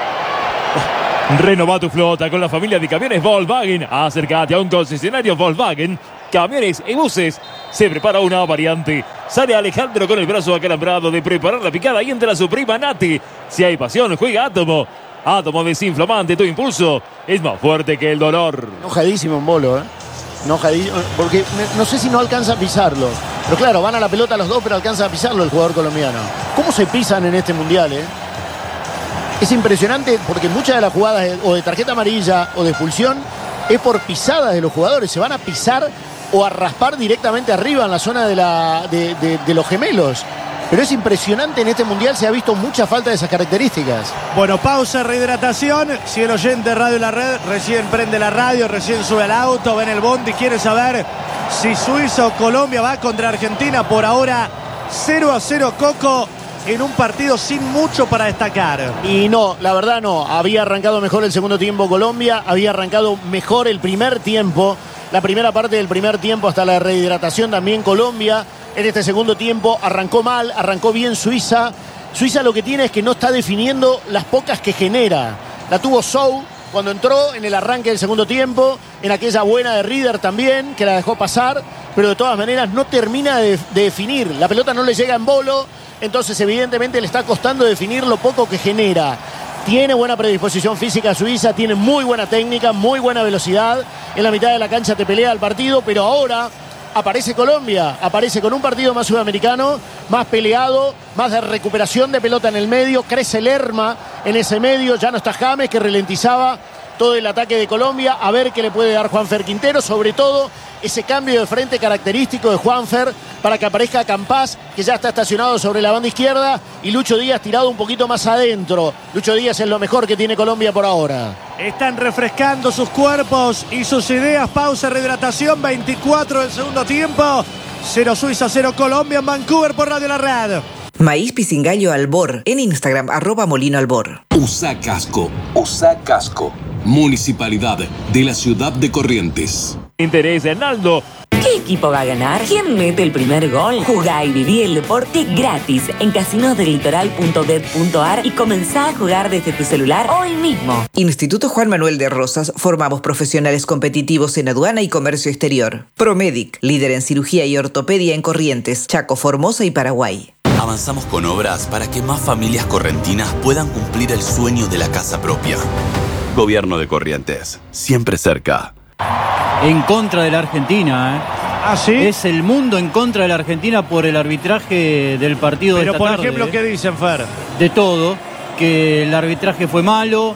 Renova tu flota con la familia de camiones Volkswagen. Acércate a un concesionario Volkswagen, camiones y buses. Se prepara una variante. Sale Alejandro con el brazo acalambrado de preparar la picada y entra su prima Nati. Si hay pasión, juega Átomo. Átomo desinflamante, tu impulso es más fuerte que el dolor. Enojadísimo Embolo, ¿eh? Enojadísimo, porque no sé si no alcanza a pisarlo. Pero claro, van a la pelota los dos, pero alcanza a pisarlo el jugador colombiano. ¿Cómo se pisan en este mundial, eh? Es impresionante porque muchas de las jugadas de, o de tarjeta amarilla o de expulsión es por pisadas de los jugadores. Se van a pisar o a raspar directamente arriba en la zona de, la, de, de, de los gemelos. Pero es impresionante, en este mundial se ha visto mucha falta de esas características. Bueno, pausa, rehidratación. Si el oyente Radio La Red recién prende la radio, recién sube al auto, ve en el bondi, quiere saber si Suiza o Colombia va contra Argentina. Por ahora cero a cero, Coco, en un partido sin mucho para destacar. Y no, la verdad no. Había arrancado mejor el segundo tiempo Colombia, había arrancado mejor el primer tiempo. La primera parte del primer tiempo hasta la rehidratación también Colombia. En este segundo tiempo arrancó mal, arrancó bien Suiza. Suiza lo que tiene es que no está definiendo las pocas que genera. La tuvo Sou cuando entró en el arranque del segundo tiempo, en aquella buena de Rieder también, que la dejó pasar, pero de todas maneras no termina de, de definir. La pelota no le llega en Bolo, entonces evidentemente le está costando definir lo poco que genera. Tiene buena predisposición física Suiza, tiene muy buena técnica, muy buena velocidad. En la mitad de la cancha te pelea el partido, pero ahora aparece Colombia, aparece con un partido más sudamericano, más peleado, más de recuperación de pelota en el medio. Crece Lerma en ese medio, ya no está James, que ralentizaba todo el ataque de Colombia. A ver qué le puede dar Juanfer Quintero, sobre todo ese cambio de frente característico de Juanfer para que aparezca Campás, que ya está estacionado sobre la banda izquierda, y Lucho Díaz tirado un poquito más adentro. Lucho Díaz es lo mejor que tiene Colombia por ahora. Están refrescando sus cuerpos y sus ideas. Pausa, rehidratación, veinticuatro del segundo tiempo. Cero Suiza, cero Colombia en Vancouver por Radio La Red. Maíz Pisingallo Albor, en Instagram, arroba Molino Albor. Usa casco, usa casco. Municipalidad de la Ciudad de Corrientes. Interés, Hernaldo. ¿Qué equipo va a ganar? ¿Quién mete el primer gol? Jugá y viví el deporte gratis en casinos del litoral punto bet punto a r y comenzá a jugar desde tu celular hoy mismo. Instituto Juan Manuel de Rosas, formamos profesionales competitivos en aduana y comercio exterior. Promedic, líder en cirugía y ortopedia en Corrientes, Chaco, Formosa y Paraguay. Avanzamos con obras para que más familias correntinas puedan cumplir el sueño de la casa propia. Gobierno de Corrientes, siempre cerca. En contra de la Argentina, ¿eh? ¿Ah, sí? Es el mundo en contra de la Argentina por el arbitraje del partido de esta Pero, por tarde, ejemplo, ¿eh? ¿qué dicen, Fer? De todo, que el arbitraje fue malo,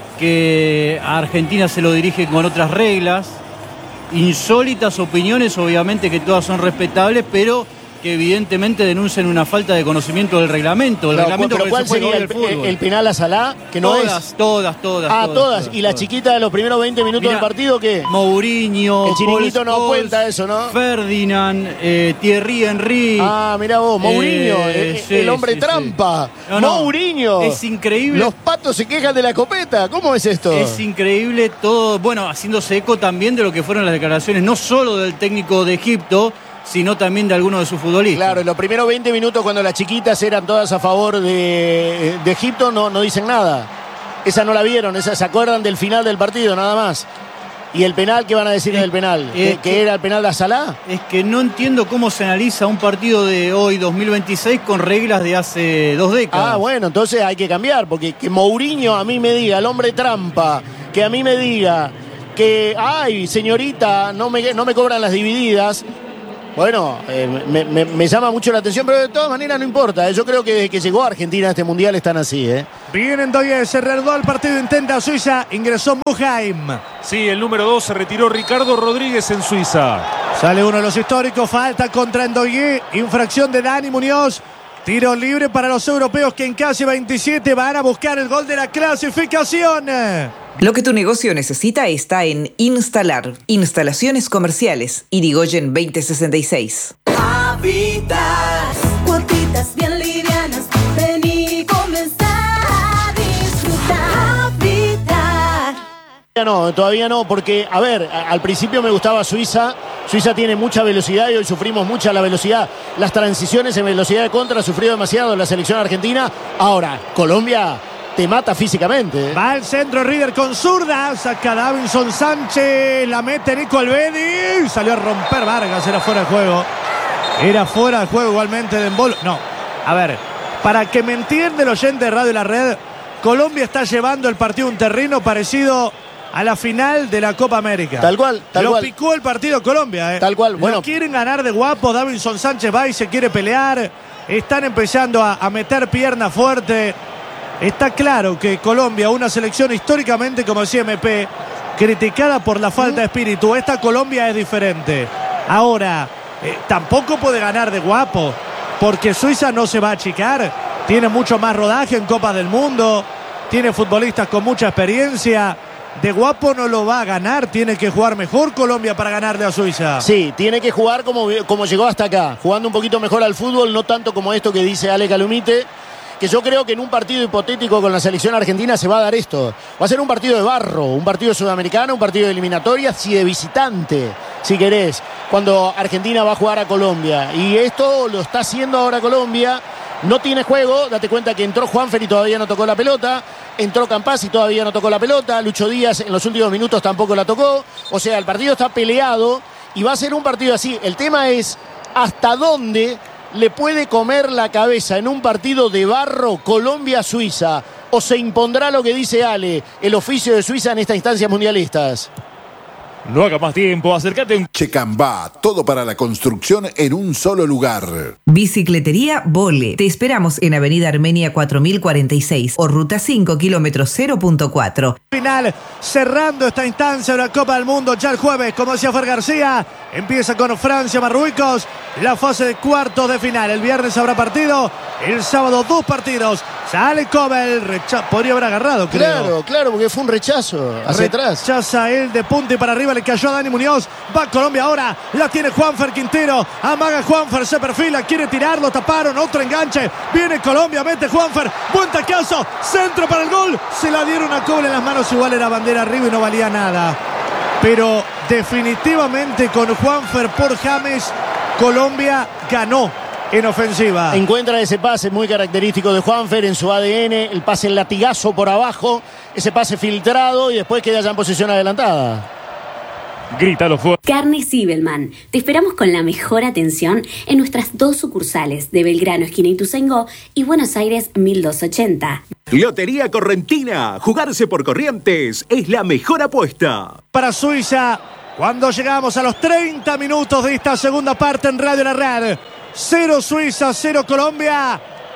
que a Argentina se lo dirige con otras reglas, insólitas opiniones, obviamente que todas son respetables, pero que evidentemente denuncian una falta de conocimiento del reglamento. El No, reglamento pero que ¿cuál se juega sería hoy el, del fútbol. el penal a Salah? Que no todas, es. todas, todas. Ah, todas, todas. todas, ¿Y la todas. chiquita de los primeros veinte minutos Mirá, del partido qué? Mourinho, El chiringuito Paul no Scholes, cuenta eso, ¿no? Ferdinand, eh, Thierry Henry. Ah, mirá vos, Mourinho, Eh, el, sí, el hombre sí, trampa. sí. No, no, Mourinho. es increíble. Los patos se quejan de la copeta. ¿Cómo es esto? Es increíble todo, bueno, haciéndose eco también de lo que fueron las declaraciones, no solo del técnico de Egipto, sino también de algunos de sus futbolistas. Claro, en los primeros veinte minutos cuando las chiquitas eran todas a favor de, de Egipto no, no dicen nada. Esa no la vieron, esa se acuerdan del final del partido, nada más. ¿Y el penal qué van a decir del penal? ¿Que, que era el penal de Salah? Es que no entiendo cómo se analiza un partido de hoy, dos mil veintiséis, con reglas de hace dos décadas. Ah, bueno, entonces hay que cambiar, porque que Mourinho a mí me diga, el hombre trampa, que a mí me diga que, ay, señorita, no me, no me cobran las divididas. Bueno, eh, me, me, me llama mucho la atención, pero de todas maneras no importa. ¿eh? Yo creo que desde que llegó a Argentina a este mundial están así, ¿eh? Vienen Doye, se reanudó el partido, intenta Suiza, ingresó Muheim. Sí, el número dos se retiró Ricardo Rodríguez en Suiza. Sale uno de los históricos, falta contra Ndoye, infracción de Dani Muñoz. Tiro libre para los europeos que en casi veintisiete van a buscar el gol de la clasificación. Lo que tu negocio necesita está en Instalar, instalaciones comerciales, Irigoyen veinte sesenta y seis. Habitas, cuotitas bien livianas, ven y comenzar a disfrutar. Habitat. Todavía no, todavía no, porque, a ver, a- al principio me gustaba Suiza. Suiza tiene mucha velocidad y hoy sufrimos mucha la velocidad. Las transiciones en velocidad de contra ha sufrido demasiado la selección argentina. Ahora, Colombia te mata físicamente. Va al centro Rieder con zurda, saca Davinson Sánchez, la mete Nico Alvedi, salió a romper Vargas, era fuera de juego. Era fuera de juego igualmente de Embolo. No, a ver, para que me entienda el oyente de Radio La Red, Colombia está llevando el partido a un terreno parecido a la final de la Copa América. Tal cual, tal Lo cual. picó el partido Colombia, ¿eh? Tal cual, bueno. Lo quieren ganar de guapo, Davinson Sánchez va y se quiere pelear. Están empezando a, a meter pierna fuerte. Está claro que Colombia, una selección históricamente, como decía M P, criticada por la falta de espíritu. Esta Colombia es diferente. Ahora, eh, tampoco puede ganar de guapo, porque Suiza no se va a achicar. Tiene mucho más rodaje en Copas del Mundo. Tiene futbolistas con mucha experiencia. De guapo no lo va a ganar. Tiene que jugar mejor Colombia para ganarle a Suiza. Sí, tiene que jugar como, como llegó hasta acá, jugando un poquito mejor al fútbol, no tanto como esto que dice Ale Calumite, que yo creo que en un partido hipotético con la selección argentina se va a dar esto. Va a ser un partido de barro, un partido sudamericano, un partido de eliminatorias y de visitante, si querés, cuando Argentina va a jugar a Colombia. Y esto lo está haciendo ahora Colombia. No tiene juego, date cuenta que entró Juanfer y todavía no tocó la pelota, entró Campazz y todavía no tocó la pelota, Lucho Díaz en los últimos minutos tampoco la tocó, o sea, el partido está peleado y va a ser un partido así. El tema es hasta dónde le puede comer la cabeza en un partido de barro Colombia-Suiza, o se impondrá lo que dice Ale, el oficio de Suiza en estas instancias mundialistas. No haga más tiempo, acércate a un... Checambá, todo para la construcción en un solo lugar. Bicicletería Vole. Te esperamos en Avenida Armenia cuatro mil cuarenta y seis o Ruta cinco, kilómetro cero punto cuatro. Final, cerrando esta instancia de la Copa del Mundo ya el jueves, como decía Fer García, empieza con Francia, Marruecos, la fase de cuartos de final. El viernes habrá partido, el sábado dos partidos. Sale Kobel, recha- podría haber agarrado, creo. Claro, claro, porque fue un rechazo hacia atrás. Rechaza él de punta y para arriba, le cayó a Dani Muñoz. Va Colombia ahora, la tiene Juanfer Quintero. Amaga Juanfer, se perfila, quiere tirarlo, taparon, otro enganche. Viene Colombia, mete Juanfer, buen tacazo, centro para el gol. Se la dieron a Kobel en las manos, igual era bandera arriba y no valía nada. Pero definitivamente con Juanfer por James, Colombia ganó en ofensiva. Encuentra ese pase muy característico de Juanfer en su A D N, el pase el latigazo por abajo, ese pase filtrado y después queda ya en posición adelantada. Grítalo fuerte. Carne Sibelman. Te esperamos con la mejor atención en nuestras dos sucursales de Belgrano, esquina Ituzaingó, y Buenos Aires mil doscientos ochenta. Lotería Correntina. Jugarse por Corrientes es la mejor apuesta. Para Suiza, cuando llegamos a los treinta minutos de esta segunda parte en Radio La Red. Cero Suiza, cero Colombia.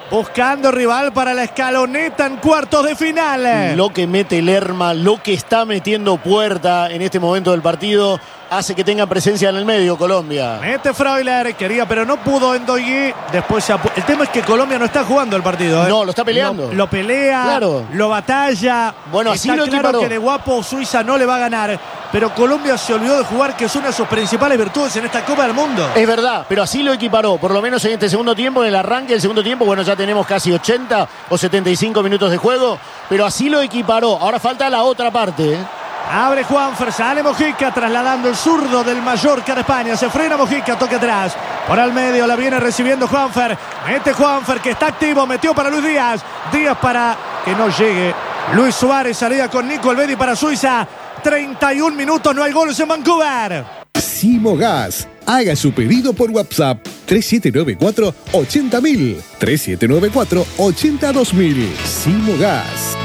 buscando rival para la escaloneta en cuartos de final. Lo que mete Lerma, lo que está metiendo Puerta en este momento del partido, hace que tenga presencia en el medio Colombia. Mete Freuler, quería, pero no pudo Ndoye. Después se apu- el tema es que Colombia no está jugando el partido, ¿eh? No, lo está peleando. Lo, lo pelea, Claro. lo batalla. Bueno, así está lo claro equiparó. que de guapo Suiza no le va a ganar, pero Colombia se olvidó de jugar, que es una de sus principales virtudes en esta Copa del Mundo. Es verdad, pero así lo equiparó, por lo menos en este segundo tiempo, en el arranque del segundo tiempo. Bueno, ya tenemos casi ochenta o setenta y cinco minutos de juego, pero así lo equiparó. Ahora falta la otra parte, ¿eh? Abre Juanfer, sale Mojica trasladando el zurdo del Mallorca de España. Se frena Mojica, toque atrás. Por al medio la viene recibiendo Juanfer. Mete Juanfer que está activo, metió para Luis Díaz. Díaz para que no llegue. Luis Suárez salía con Nico Elvedi para Suiza. treinta y un minutos, no hay goles en Vancouver. Simogas. Haga su pedido por WhatsApp tres siete nueve cuatro ochenta mil. tres siete nueve cuatro ochenta dos mil. Simogas.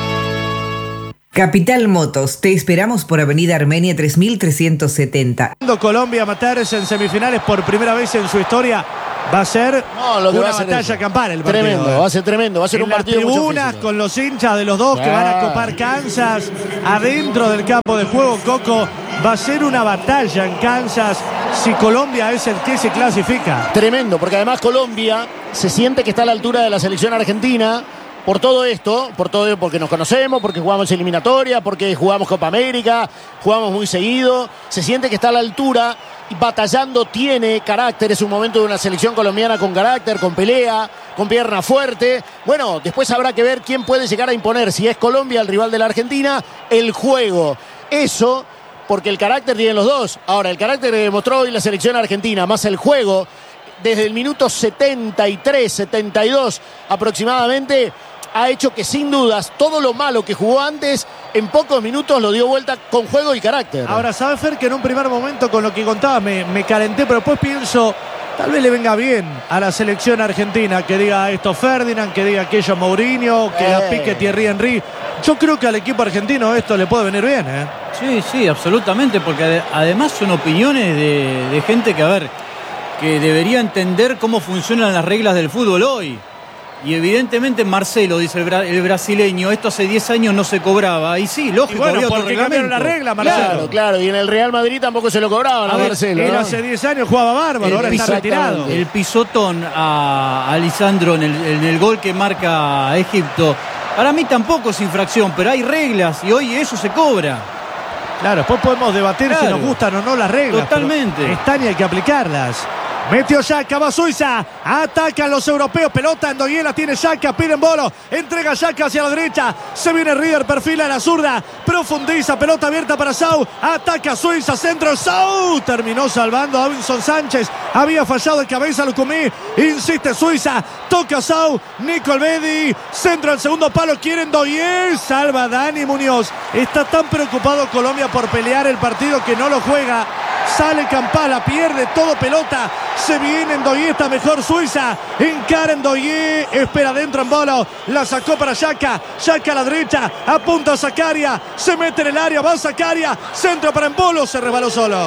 Capital Motos, te esperamos por Avenida Armenia tres mil trescientos setenta. Colombia a meterse en semifinales por primera vez en su historia. Va a ser No, lo que una va a ser batalla eso. campal el partido. Tremendo, eh. va a ser tremendo, va a ser En un las partido mucho tribunas físico. con los hinchas de los dos que van a Ah. copar Kansas adentro del campo de juego, Coco. Va a ser una batalla en Kansas si Colombia es el que se clasifica. Tremendo, porque además Colombia se siente que está a la altura de la selección argentina. Por todo esto, por todo porque nos conocemos, porque jugamos eliminatoria, porque jugamos Copa América, jugamos muy seguido, se siente que está a la altura y batallando, tiene carácter, es un momento de una selección colombiana con carácter, con pelea, con pierna fuerte. Bueno, después habrá que ver quién puede llegar a imponer, si es Colombia el rival de la Argentina, el juego. Eso, porque el carácter tienen los dos. Ahora, el carácter que demostró hoy la selección argentina, más el juego, desde el minuto setenta y tres, setenta y dos aproximadamente, ha hecho que sin dudas todo lo malo que jugó antes en pocos minutos lo dio vuelta con juego y carácter. Ahora, ¿sabe, Fer, que en un primer momento con lo que contaba me, me calenté, pero después pienso, tal vez le venga bien a la selección argentina que diga esto Ferdinand, que diga aquello Mourinho, que Eh. la pique Thierry Henry. Yo creo que al equipo argentino esto le puede venir bien, ¿eh? Sí, sí, absolutamente, porque ade- además son opiniones de, de gente que, a ver, que debería entender cómo funcionan las reglas del fútbol hoy. Y evidentemente Marcelo, dice el, bra- el brasileño, esto hace diez años no se cobraba. Y sí, lógico, Y bueno, había otro porque cambiaron reglamento. la regla, Marcelo. Claro, claro, y en el Real Madrid tampoco se lo cobraban a, A ver, Marcelo. él ¿no? hace diez años jugaba bárbaro, ahora está retirado. El pisotón a a Lisandro en el, en el gol que marca a Egipto, para mí tampoco es infracción, pero hay reglas y hoy eso se cobra. Claro, después podemos debatir Claro. si nos gustan o no las reglas. Totalmente. pero Están y hay que aplicarlas. Metió Xhaka, va Suiza, atacan los europeos, pelota en Ndoye, tiene Xhaka, piden bolo, entrega Xhaka hacia la derecha, se viene Rieder, perfila a la zurda, profundiza, pelota abierta para Sau, ataca Suiza, centro, Sau, terminó salvando a Davinson Sánchez, había fallado de cabeza Lucumí, insiste Suiza, toca Sau, Nico Elvedi, centro al segundo palo, quiere Ndoye, salva Dani Muñoz, está tan preocupado Colombia por pelear el partido que no lo juega. Sale Campala, pierde todo pelota. Se viene Ndoye, está mejor Suiza. Encara Ndoye, espera dentro en bolo. La sacó para Xhaka. Xhaka a la derecha, apunta a Zakaria. Se mete en el área, va Zakaria. Centro para Embolo, se resbaló solo.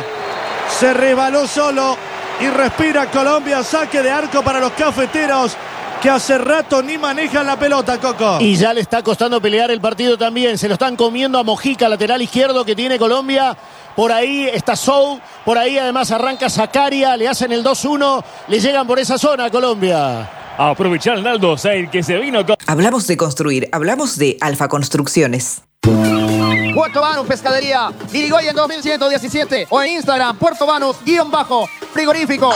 Se resbaló solo y respira Colombia. Saque de arco para los cafeteros, que hace rato ni manejan la pelota, Coco. Y ya le está costando pelear el partido también. Se lo están comiendo a Mojica, lateral izquierdo que tiene Colombia. Por ahí está Sou, por ahí además arranca Zakaria, le hacen el dos uno, le llegan por esa zona a Colombia. Aprovechar Naldo Said que se vino con... Hablamos de construir, hablamos de Alfa Construcciones. Puerto Banús Pescadería, Irigoyen dos mil ciento diecisiete o en Instagram, Puerto Banús, guión bajo, frigorífico.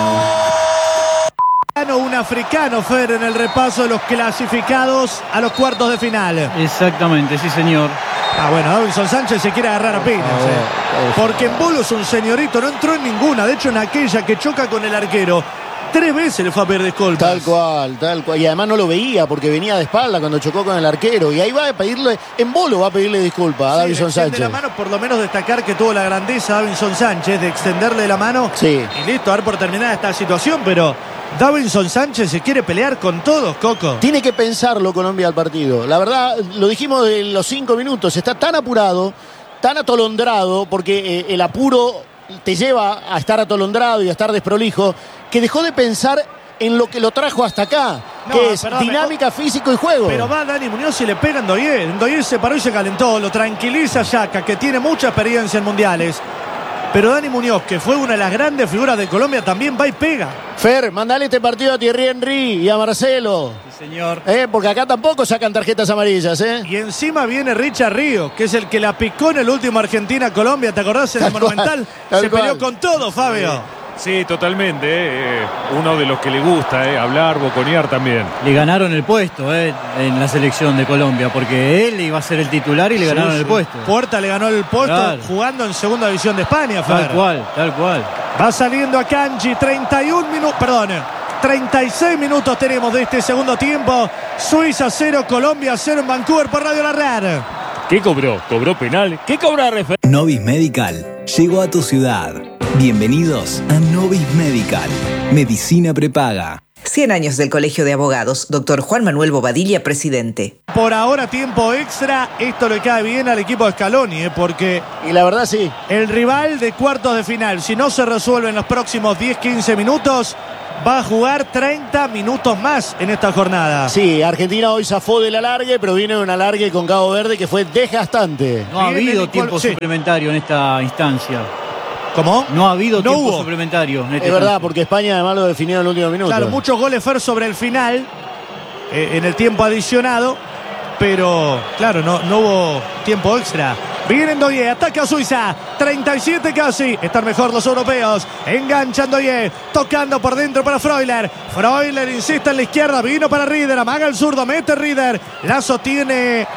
Un africano, Fer, en el repaso de los clasificados a los cuartos de final. Exactamente, sí señor. Ah, bueno, Davinson Sánchez se quiere agarrar a piñas, eh. Porque Embolo es un señorito, no entró en ninguna. De hecho, en aquella que choca con el arquero, tres veces le fue a pedir disculpas. Tal cual, tal cual. Y además no lo veía porque venía de espalda cuando chocó con el arquero. Y ahí va a pedirle, Embolo va a pedirle disculpas a Sí, Davinson le extiende Sánchez. la mano, por lo menos destacar que tuvo la grandeza Davinson Sánchez de extenderle la mano. Sí. Y listo, a dar por terminada esta situación, pero Davinson Sánchez se quiere pelear con todos, Coco. Tiene que pensarlo Colombia al partido. La verdad, lo dijimos de los cinco minutos, está tan apurado, tan atolondrado, porque eh, el apuro te lleva a estar atolondrado y a estar desprolijo, que dejó de pensar en lo que lo trajo hasta acá. No, que es perdón, dinámica, físico y juego. Pero va Dani Muñoz y le pega en Ndoye. Ndoye se paró y se calentó. Lo tranquiliza Yaka, que tiene mucha experiencia en mundiales. Pero Dani Muñoz, que fue una de las grandes figuras de Colombia, también va y pega. Fer, mandale este partido a Thierry Henry y a Marcelo. Sí, señor. Eh, porque acá tampoco sacan tarjetas amarillas, ¿eh? Y encima viene Richard Río, que es el que la picó en el último Argentina-Colombia. ¿Te acordás? En el Tal cual, Monumental. tal Se peleó cual. con todo, Fabio. Sí, totalmente. eh, Uno de los que le gusta eh, hablar, boconear también. Le ganaron el puesto eh, en la selección de Colombia, porque él iba a ser el titular y le Sí, ganaron sí. el puesto. Puerta le ganó el puesto Claro. jugando en segunda división de España, Fer. Tal cual, tal cual. Va saliendo a Kanji, treinta y un minutos, perdón, treinta y seis minutos tenemos de este segundo tiempo. Suiza cero, Colombia cero en Vancouver por Radio La Red. ¿Qué cobró? ¿Cobró penal? ¿Qué cobra refer? Novis Medical llegó a tu ciudad. Bienvenidos a Novis Medical. Medicina prepaga. cien años del Colegio de Abogados. Doctor Juan Manuel Bobadilla, presidente. Por ahora tiempo extra, esto le cae bien al equipo de Scaloni, ¿eh? Porque Y la verdad sí. el rival de cuartos de final, si no se resuelve en los próximos diez quince minutos, va a jugar treinta minutos más en esta jornada. Sí, Argentina hoy zafó del alargue, pero viene de un alargue con Cabo Verde que fue desgastante. No ha Viene habido Nicol- tiempo sí. suplementario en esta instancia. ¿Cómo? No ha habido No tiempo hubo. suplementario en esta Es verdad, instancia. porque España además lo definió en el último minuto. Claro, muchos goles Fer sobre el final, eh, en el tiempo adicionado, pero claro, no, no hubo tiempo extra. Viene Ndoye, ataca a Suiza, treinta y siete casi. Están mejor los europeos. Engancha Ndoye, tocando por dentro para Freuler. Freuler insiste en la izquierda, vino para Rieder, amaga el zurdo, mete Rieder. La sostiene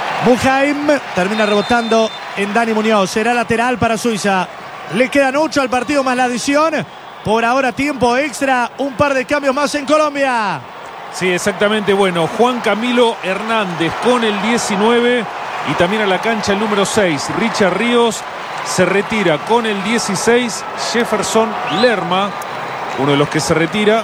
Muheim, termina rebotando en Dani Muñoz. Será lateral para Suiza. Le quedan ocho al partido más la adición. Por ahora tiempo extra, un par de cambios más en Colombia. Sí, exactamente. Bueno, Juan Camilo Hernández con el diecinueve y también a la cancha el número seis, Richard Ríos. Se retira con el dieciséis, Jefferson Lerma, uno de los que se retira.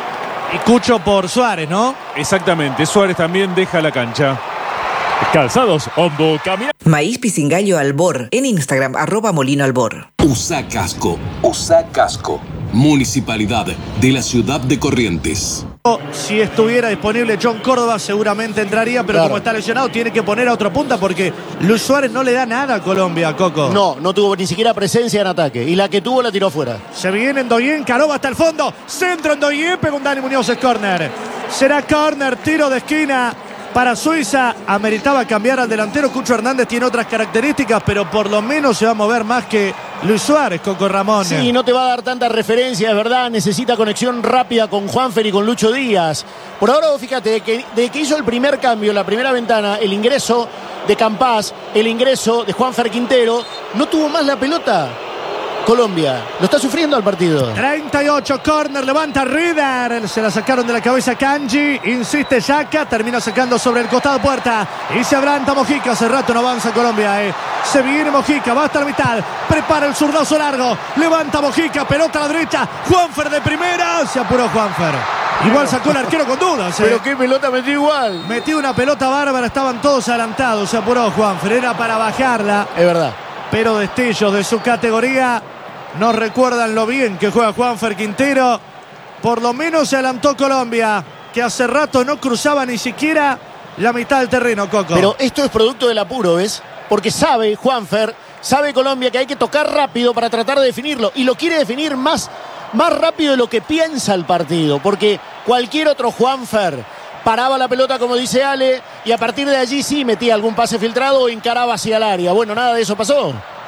Y Cucho por Suárez, ¿no? Exactamente, Suárez también deja la cancha. Calzados, Ombo, camina. Maíz Pisingallo Albor. En Instagram, arroba Molino Albor. Usa casco, usa casco. Municipalidad de la ciudad de Corrientes. Si estuviera disponible John Córdoba, seguramente entraría, pero Claro. como está lesionado, tiene que poner a otro punta porque Luis Suárez no le da nada a Colombia, Coco. No, no tuvo ni siquiera presencia en ataque. Y la que tuvo la tiró fuera. Se viene Ndoye, encaró hasta el fondo. Centro Ndoye, pega un Dani Muñoz, es córner. Será córner, tiro de esquina para Suiza. Ameritaba cambiar al delantero. Cucho Hernández tiene otras características, pero por lo menos se va a mover más que Luis Suárez, Coco Ramón. Sí, no te va a dar tanta referencia, es verdad. Necesita conexión rápida con Juanfer y con Lucho Díaz. Por ahora, vos fíjate, de que, de que hizo el primer cambio, la primera ventana, el ingreso de Campás, el ingreso de Juanfer Quintero, no tuvo más la pelota. Colombia lo está sufriendo al partido. treinta y ocho, córner, levanta Rieder. Se la sacaron de la cabeza Kanji. Insiste Yaka, termina sacando sobre el costado puerta. Y se adelanta Mojica. Hace rato no avanza Colombia. Eh. Se viene Mojica, va hasta la mitad. Prepara el zurdazo largo. Levanta Mojica, pelota a la derecha. Juanfer de primera. Se apuró Juanfer. Igual sacó el arquero con dudas. Eh. Pero qué pelota metió igual. Metió una pelota bárbara, estaban todos adelantados. Se apuró Juanfer. Era para bajarla. Es verdad. Pero destellos de su categoría nos recuerdan lo bien que juega Juanfer Quintero. Por lo menos se adelantó Colombia, que hace rato no cruzaba ni siquiera la mitad del terreno, Coco. Pero esto es producto del apuro, ¿ves? Porque sabe Juanfer, sabe Colombia que hay que tocar rápido para tratar de definirlo. Y lo quiere definir más, más rápido de lo que piensa el partido. Porque cualquier otro Juanfer paraba la pelota, como dice Ale, y a partir de allí sí metía algún pase filtrado o encaraba hacia el área. Bueno, nada de eso pasó.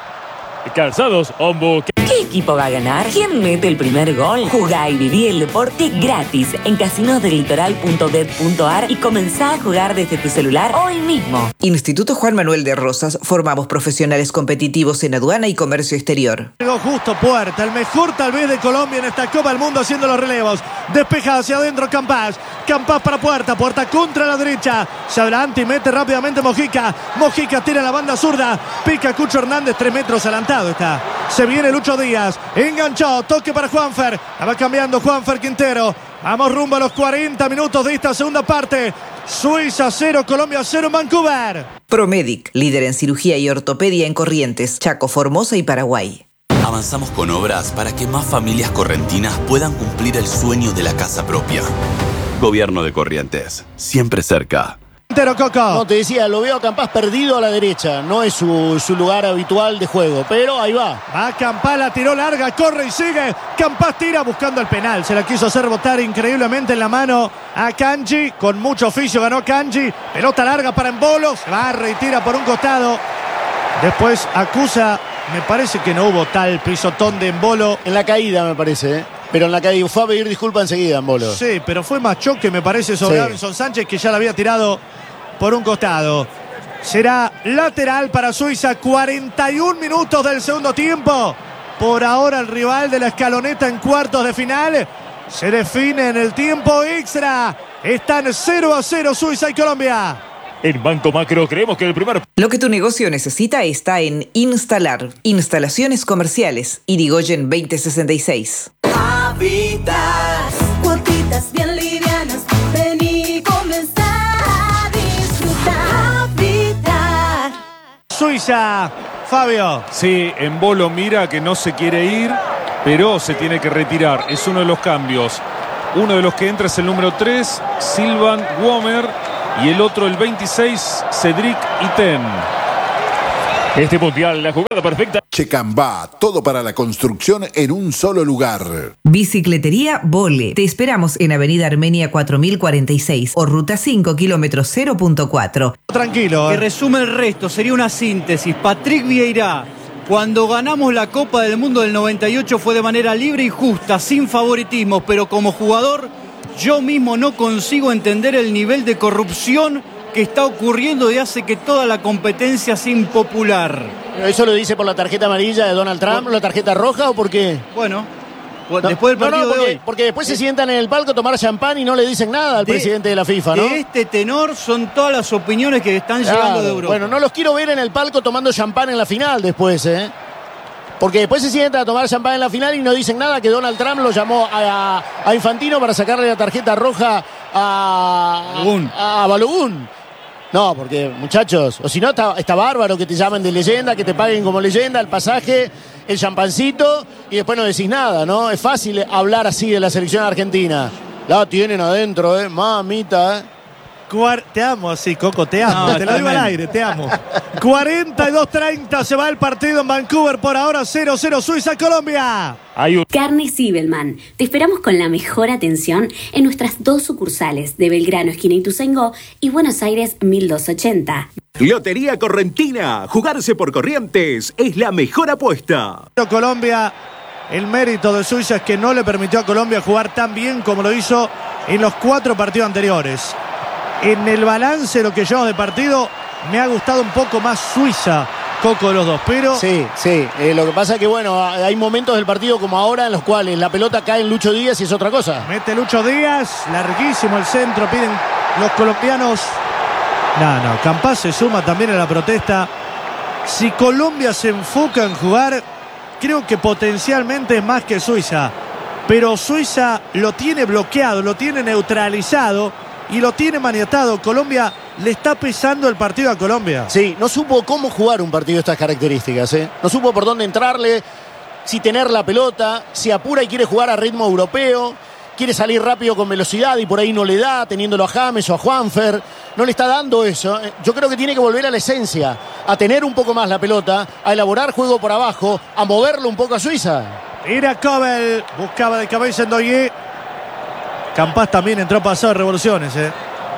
Calzados, Ombo. ¿Qué equipo va a ganar? ¿Quién mete el primer gol? Jugá y viví el deporte gratis en casinos del litoral punto bet punto ar y comenzá a jugar desde tu celular hoy mismo. Instituto Juan Manuel de Rosas. Formamos profesionales competitivos en aduana y comercio exterior. Llegó justo Puerta, el mejor tal vez de Colombia en esta Copa del Mundo haciendo los relevos. Despeja hacia adentro Campás. Campás para Puerta. Puerta contra la derecha. Se adelanta y mete rápidamente Mojica. Mojica tira la banda zurda. Pica Cucho Hernández, tres metros adelantado está. Se viene Lucho Díaz. Enganchó. Toque para Juanfer. La va cambiando Juanfer Quintero. Vamos rumbo a los cuarenta minutos de esta segunda parte. Suiza cero, Colombia cero en Vancouver. Promedic, líder en cirugía y ortopedia en Corrientes, Chaco, Formosa y Paraguay. Avanzamos con obras para que más familias correntinas puedan cumplir el sueño de la casa propia. Gobierno de Corrientes, siempre cerca. Coco. No, te decía, lo veo a Campás perdido a la derecha. No es su, su lugar habitual de juego, pero ahí va. Va Campás, la tiró larga, corre y sigue. Campás tira buscando el penal. Se la quiso hacer botar increíblemente en la mano a Kanji. Con mucho oficio ganó Kanji. Pelota larga para Embolo. Se barre y tira por un costado. Después acusa. Me parece que no hubo tal pisotón de Embolo. En la caída, me parece, ¿eh? Pero en la caída fue a pedir disculpas enseguida, Embolo. Sí, pero fue más choque, me parece, sobre sí. Davinson Sánchez, que ya la había tirado por un costado. Será lateral para Suiza. cuarenta y un minutos del segundo tiempo. Por ahora el rival de la escaloneta en cuartos de final se define en el tiempo extra. Están cero a cero Suiza y Colombia. En Banco Macro creemos que el primer... Lo que tu negocio necesita está en Instalar. Instalaciones comerciales. Irigoyen veinte sesenta y seis. Habitat. Cuotitas bien livianas. Vení, comenzá a disfrutar. Habitat. Suiza, Fabio. Sí, Embolo mira que no se quiere ir, pero se tiene que retirar. Es uno de los cambios. Uno de los que entra es el número tres, Silvan Womer. Y el otro, el veintiséis, Cedric Iten. Este mundial, la jugada perfecta. Checambá, todo para la construcción en un solo lugar. Bicicletería Vole. Te esperamos en Avenida Armenia cuatro mil cuarenta y seis o Ruta cinco, kilómetros cero punto cuatro. Tranquilo. Que resume el resto, sería una síntesis. Patrick Vieira, cuando ganamos la Copa del Mundo del noventa y ocho fue de manera libre y justa, sin favoritismos, pero como jugador, yo mismo no consigo entender el nivel de corrupción que está ocurriendo y hace que toda la competencia sea impopular. ¿Eso lo dice por la tarjeta amarilla de Donald Trump, la tarjeta roja o por qué? Bueno, no, después del partido no, no, porque, de hoy. porque después se sientan en el palco a tomar champán y no le dicen nada al de, presidente de la FIFA, ¿no? De este tenor son todas las opiniones que están claro, llegando de Europa. Bueno, no los quiero ver en el palco tomando champán en la final después, ¿eh? Porque después se sientan a tomar champán en la final y no dicen nada, que Donald Trump lo llamó a, a Infantino para sacarle la tarjeta roja a, a, a Balogun. No, porque muchachos, o si no está, está bárbaro que te llamen de leyenda, que te paguen como leyenda el pasaje, el champancito y después no decís nada, ¿no? Es fácil hablar así de la selección argentina. La tienen adentro, ¿eh? Mamita, ¿eh? Cuar te amo así, Coco, te amo. No, te lo digo al aire, te amo. cuarenta y dos treinta se va el partido en Vancouver. Por ahora cero cero Suiza-Colombia. Un... Carne Sibelman. Te esperamos con la mejor atención en nuestras dos sucursales de Belgrano, esquina Ituzaingó, y Buenos Aires mil doscientos ochenta. Lotería Correntina. Jugarse por Corrientes es la mejor apuesta. Colombia, el mérito de Suiza es que no le permitió a Colombia jugar tan bien como lo hizo en los cuatro partidos anteriores. En el balance, lo que llevamos de partido, me ha gustado un poco más Suiza, Coco, de los dos, pero... Sí, sí, eh, lo que pasa es que, bueno, hay momentos del partido como ahora en los cuales la pelota cae en Lucho Díaz y es otra cosa. Mete Lucho Díaz, larguísimo el centro, piden los colombianos... No, no, Campás se suma también a la protesta. Si Colombia se enfoca en jugar, creo que potencialmente es más que Suiza, pero Suiza lo tiene bloqueado, lo tiene neutralizado y lo tiene maniatado. Colombia le está pesando el partido a Colombia. Sí, no supo cómo jugar un partido de estas características, ¿eh? No supo por dónde entrarle, si tener la pelota, si apura y quiere jugar a ritmo europeo, quiere salir rápido con velocidad y por ahí no le da, teniéndolo a James o a Juanfer. No le está dando eso. Yo creo que tiene que volver a la esencia, a tener un poco más la pelota, a elaborar juego por abajo, a moverlo un poco a Suiza. Ira Cobel, buscaba de cabeza en Doye. Campás también entró pasado de revoluciones, ¿eh?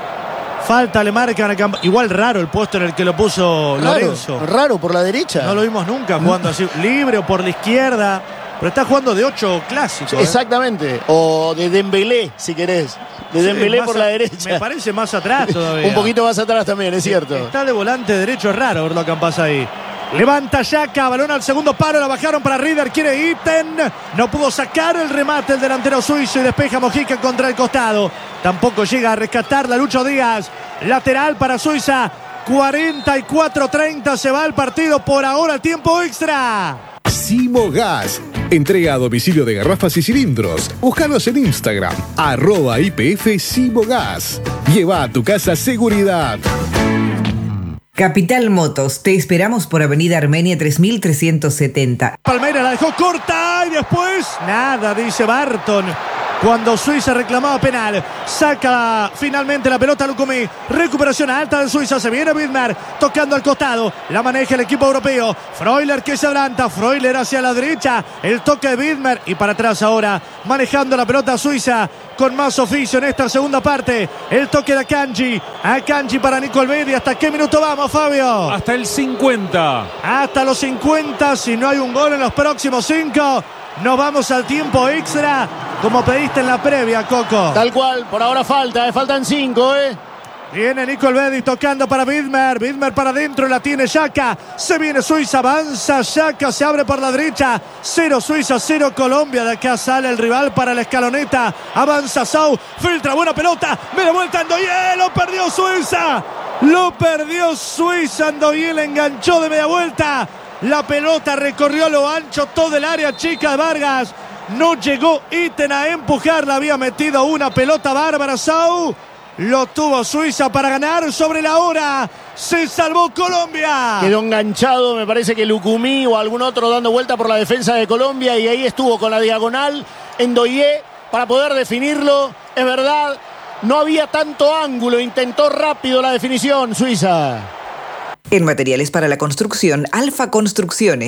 Falta le marcan a Campás. Igual raro el puesto en el que lo puso raro, Lorenzo. Raro por la derecha. No lo vimos nunca jugando así, libre o por la izquierda. Pero está jugando de ocho clásicos. ¿eh? Exactamente. O de Dembélé, si querés. De Dembélé sí, por la a, derecha. Me parece más atrás todavía. Un poquito más atrás también, es cierto. Está de volante derecho, es raro verlo a Campás ahí. Levanta Yaka, balón al segundo paro, la bajaron para Rieder, quiere Iten, no pudo sacar el remate el delantero suizo y despeja Mojica contra el costado. Tampoco llega a rescatar la Lucho Díaz, lateral para Suiza, cuarenta y cuatro treinta se va el partido, por ahora tiempo extra. Simogas, entrega a domicilio de garrafas y cilindros. Búscanos en Instagram, arroba I P F Simogas. Lleva a tu casa seguridad. Capital Motos, te esperamos por Avenida Armenia tres mil trescientos setenta. Palmeira la dejó corta y después nada, dice Barton. cuando Suiza reclamaba penal. Saca finalmente la pelota Lucumí. Recuperación alta de Suiza. Se viene Widmer tocando al costado. La maneja el equipo europeo. Freuler que se adelanta. Freuler hacia la derecha. El toque de Widmer. Y para atrás ahora. Manejando la pelota Suiza. Con más oficio en esta segunda parte. El toque de Akanji. Akanji para Nico Elvedi. ¿Hasta qué minuto vamos, Fabio? Hasta el cincuenta. Hasta los cincuenta. Si no hay un gol en los próximos cinco, nos vamos al tiempo extra. Como pediste en la previa, Coco. Tal cual. Por ahora falta. Eh, faltan cinco, ¿eh? Viene Nico Elvedi tocando para Widmer. Widmer para adentro, la tiene Xhaka. Se viene Suiza, avanza Xhaka, se abre por la derecha. Cero Suiza, cero Colombia. De acá sale el rival para la escaloneta. Avanza Sau, filtra, buena pelota. Media vuelta Ndoye, lo perdió Suiza. Lo perdió Suiza. Ndoye le enganchó de media vuelta. La pelota recorrió lo ancho todo el área chica de Vargas. No llegó Itten a empujarla. Había metido una pelota bárbara Sau. Lo tuvo Suiza para ganar sobre la hora. Se salvó Colombia. Quedó enganchado, me parece que Lucumí o algún otro dando vuelta por la defensa de Colombia. Y ahí estuvo con la diagonal Ndoye para poder definirlo. Es verdad, no había tanto ángulo. Intentó rápido la definición Suiza. En materiales para la construcción, Alfa Construcciones.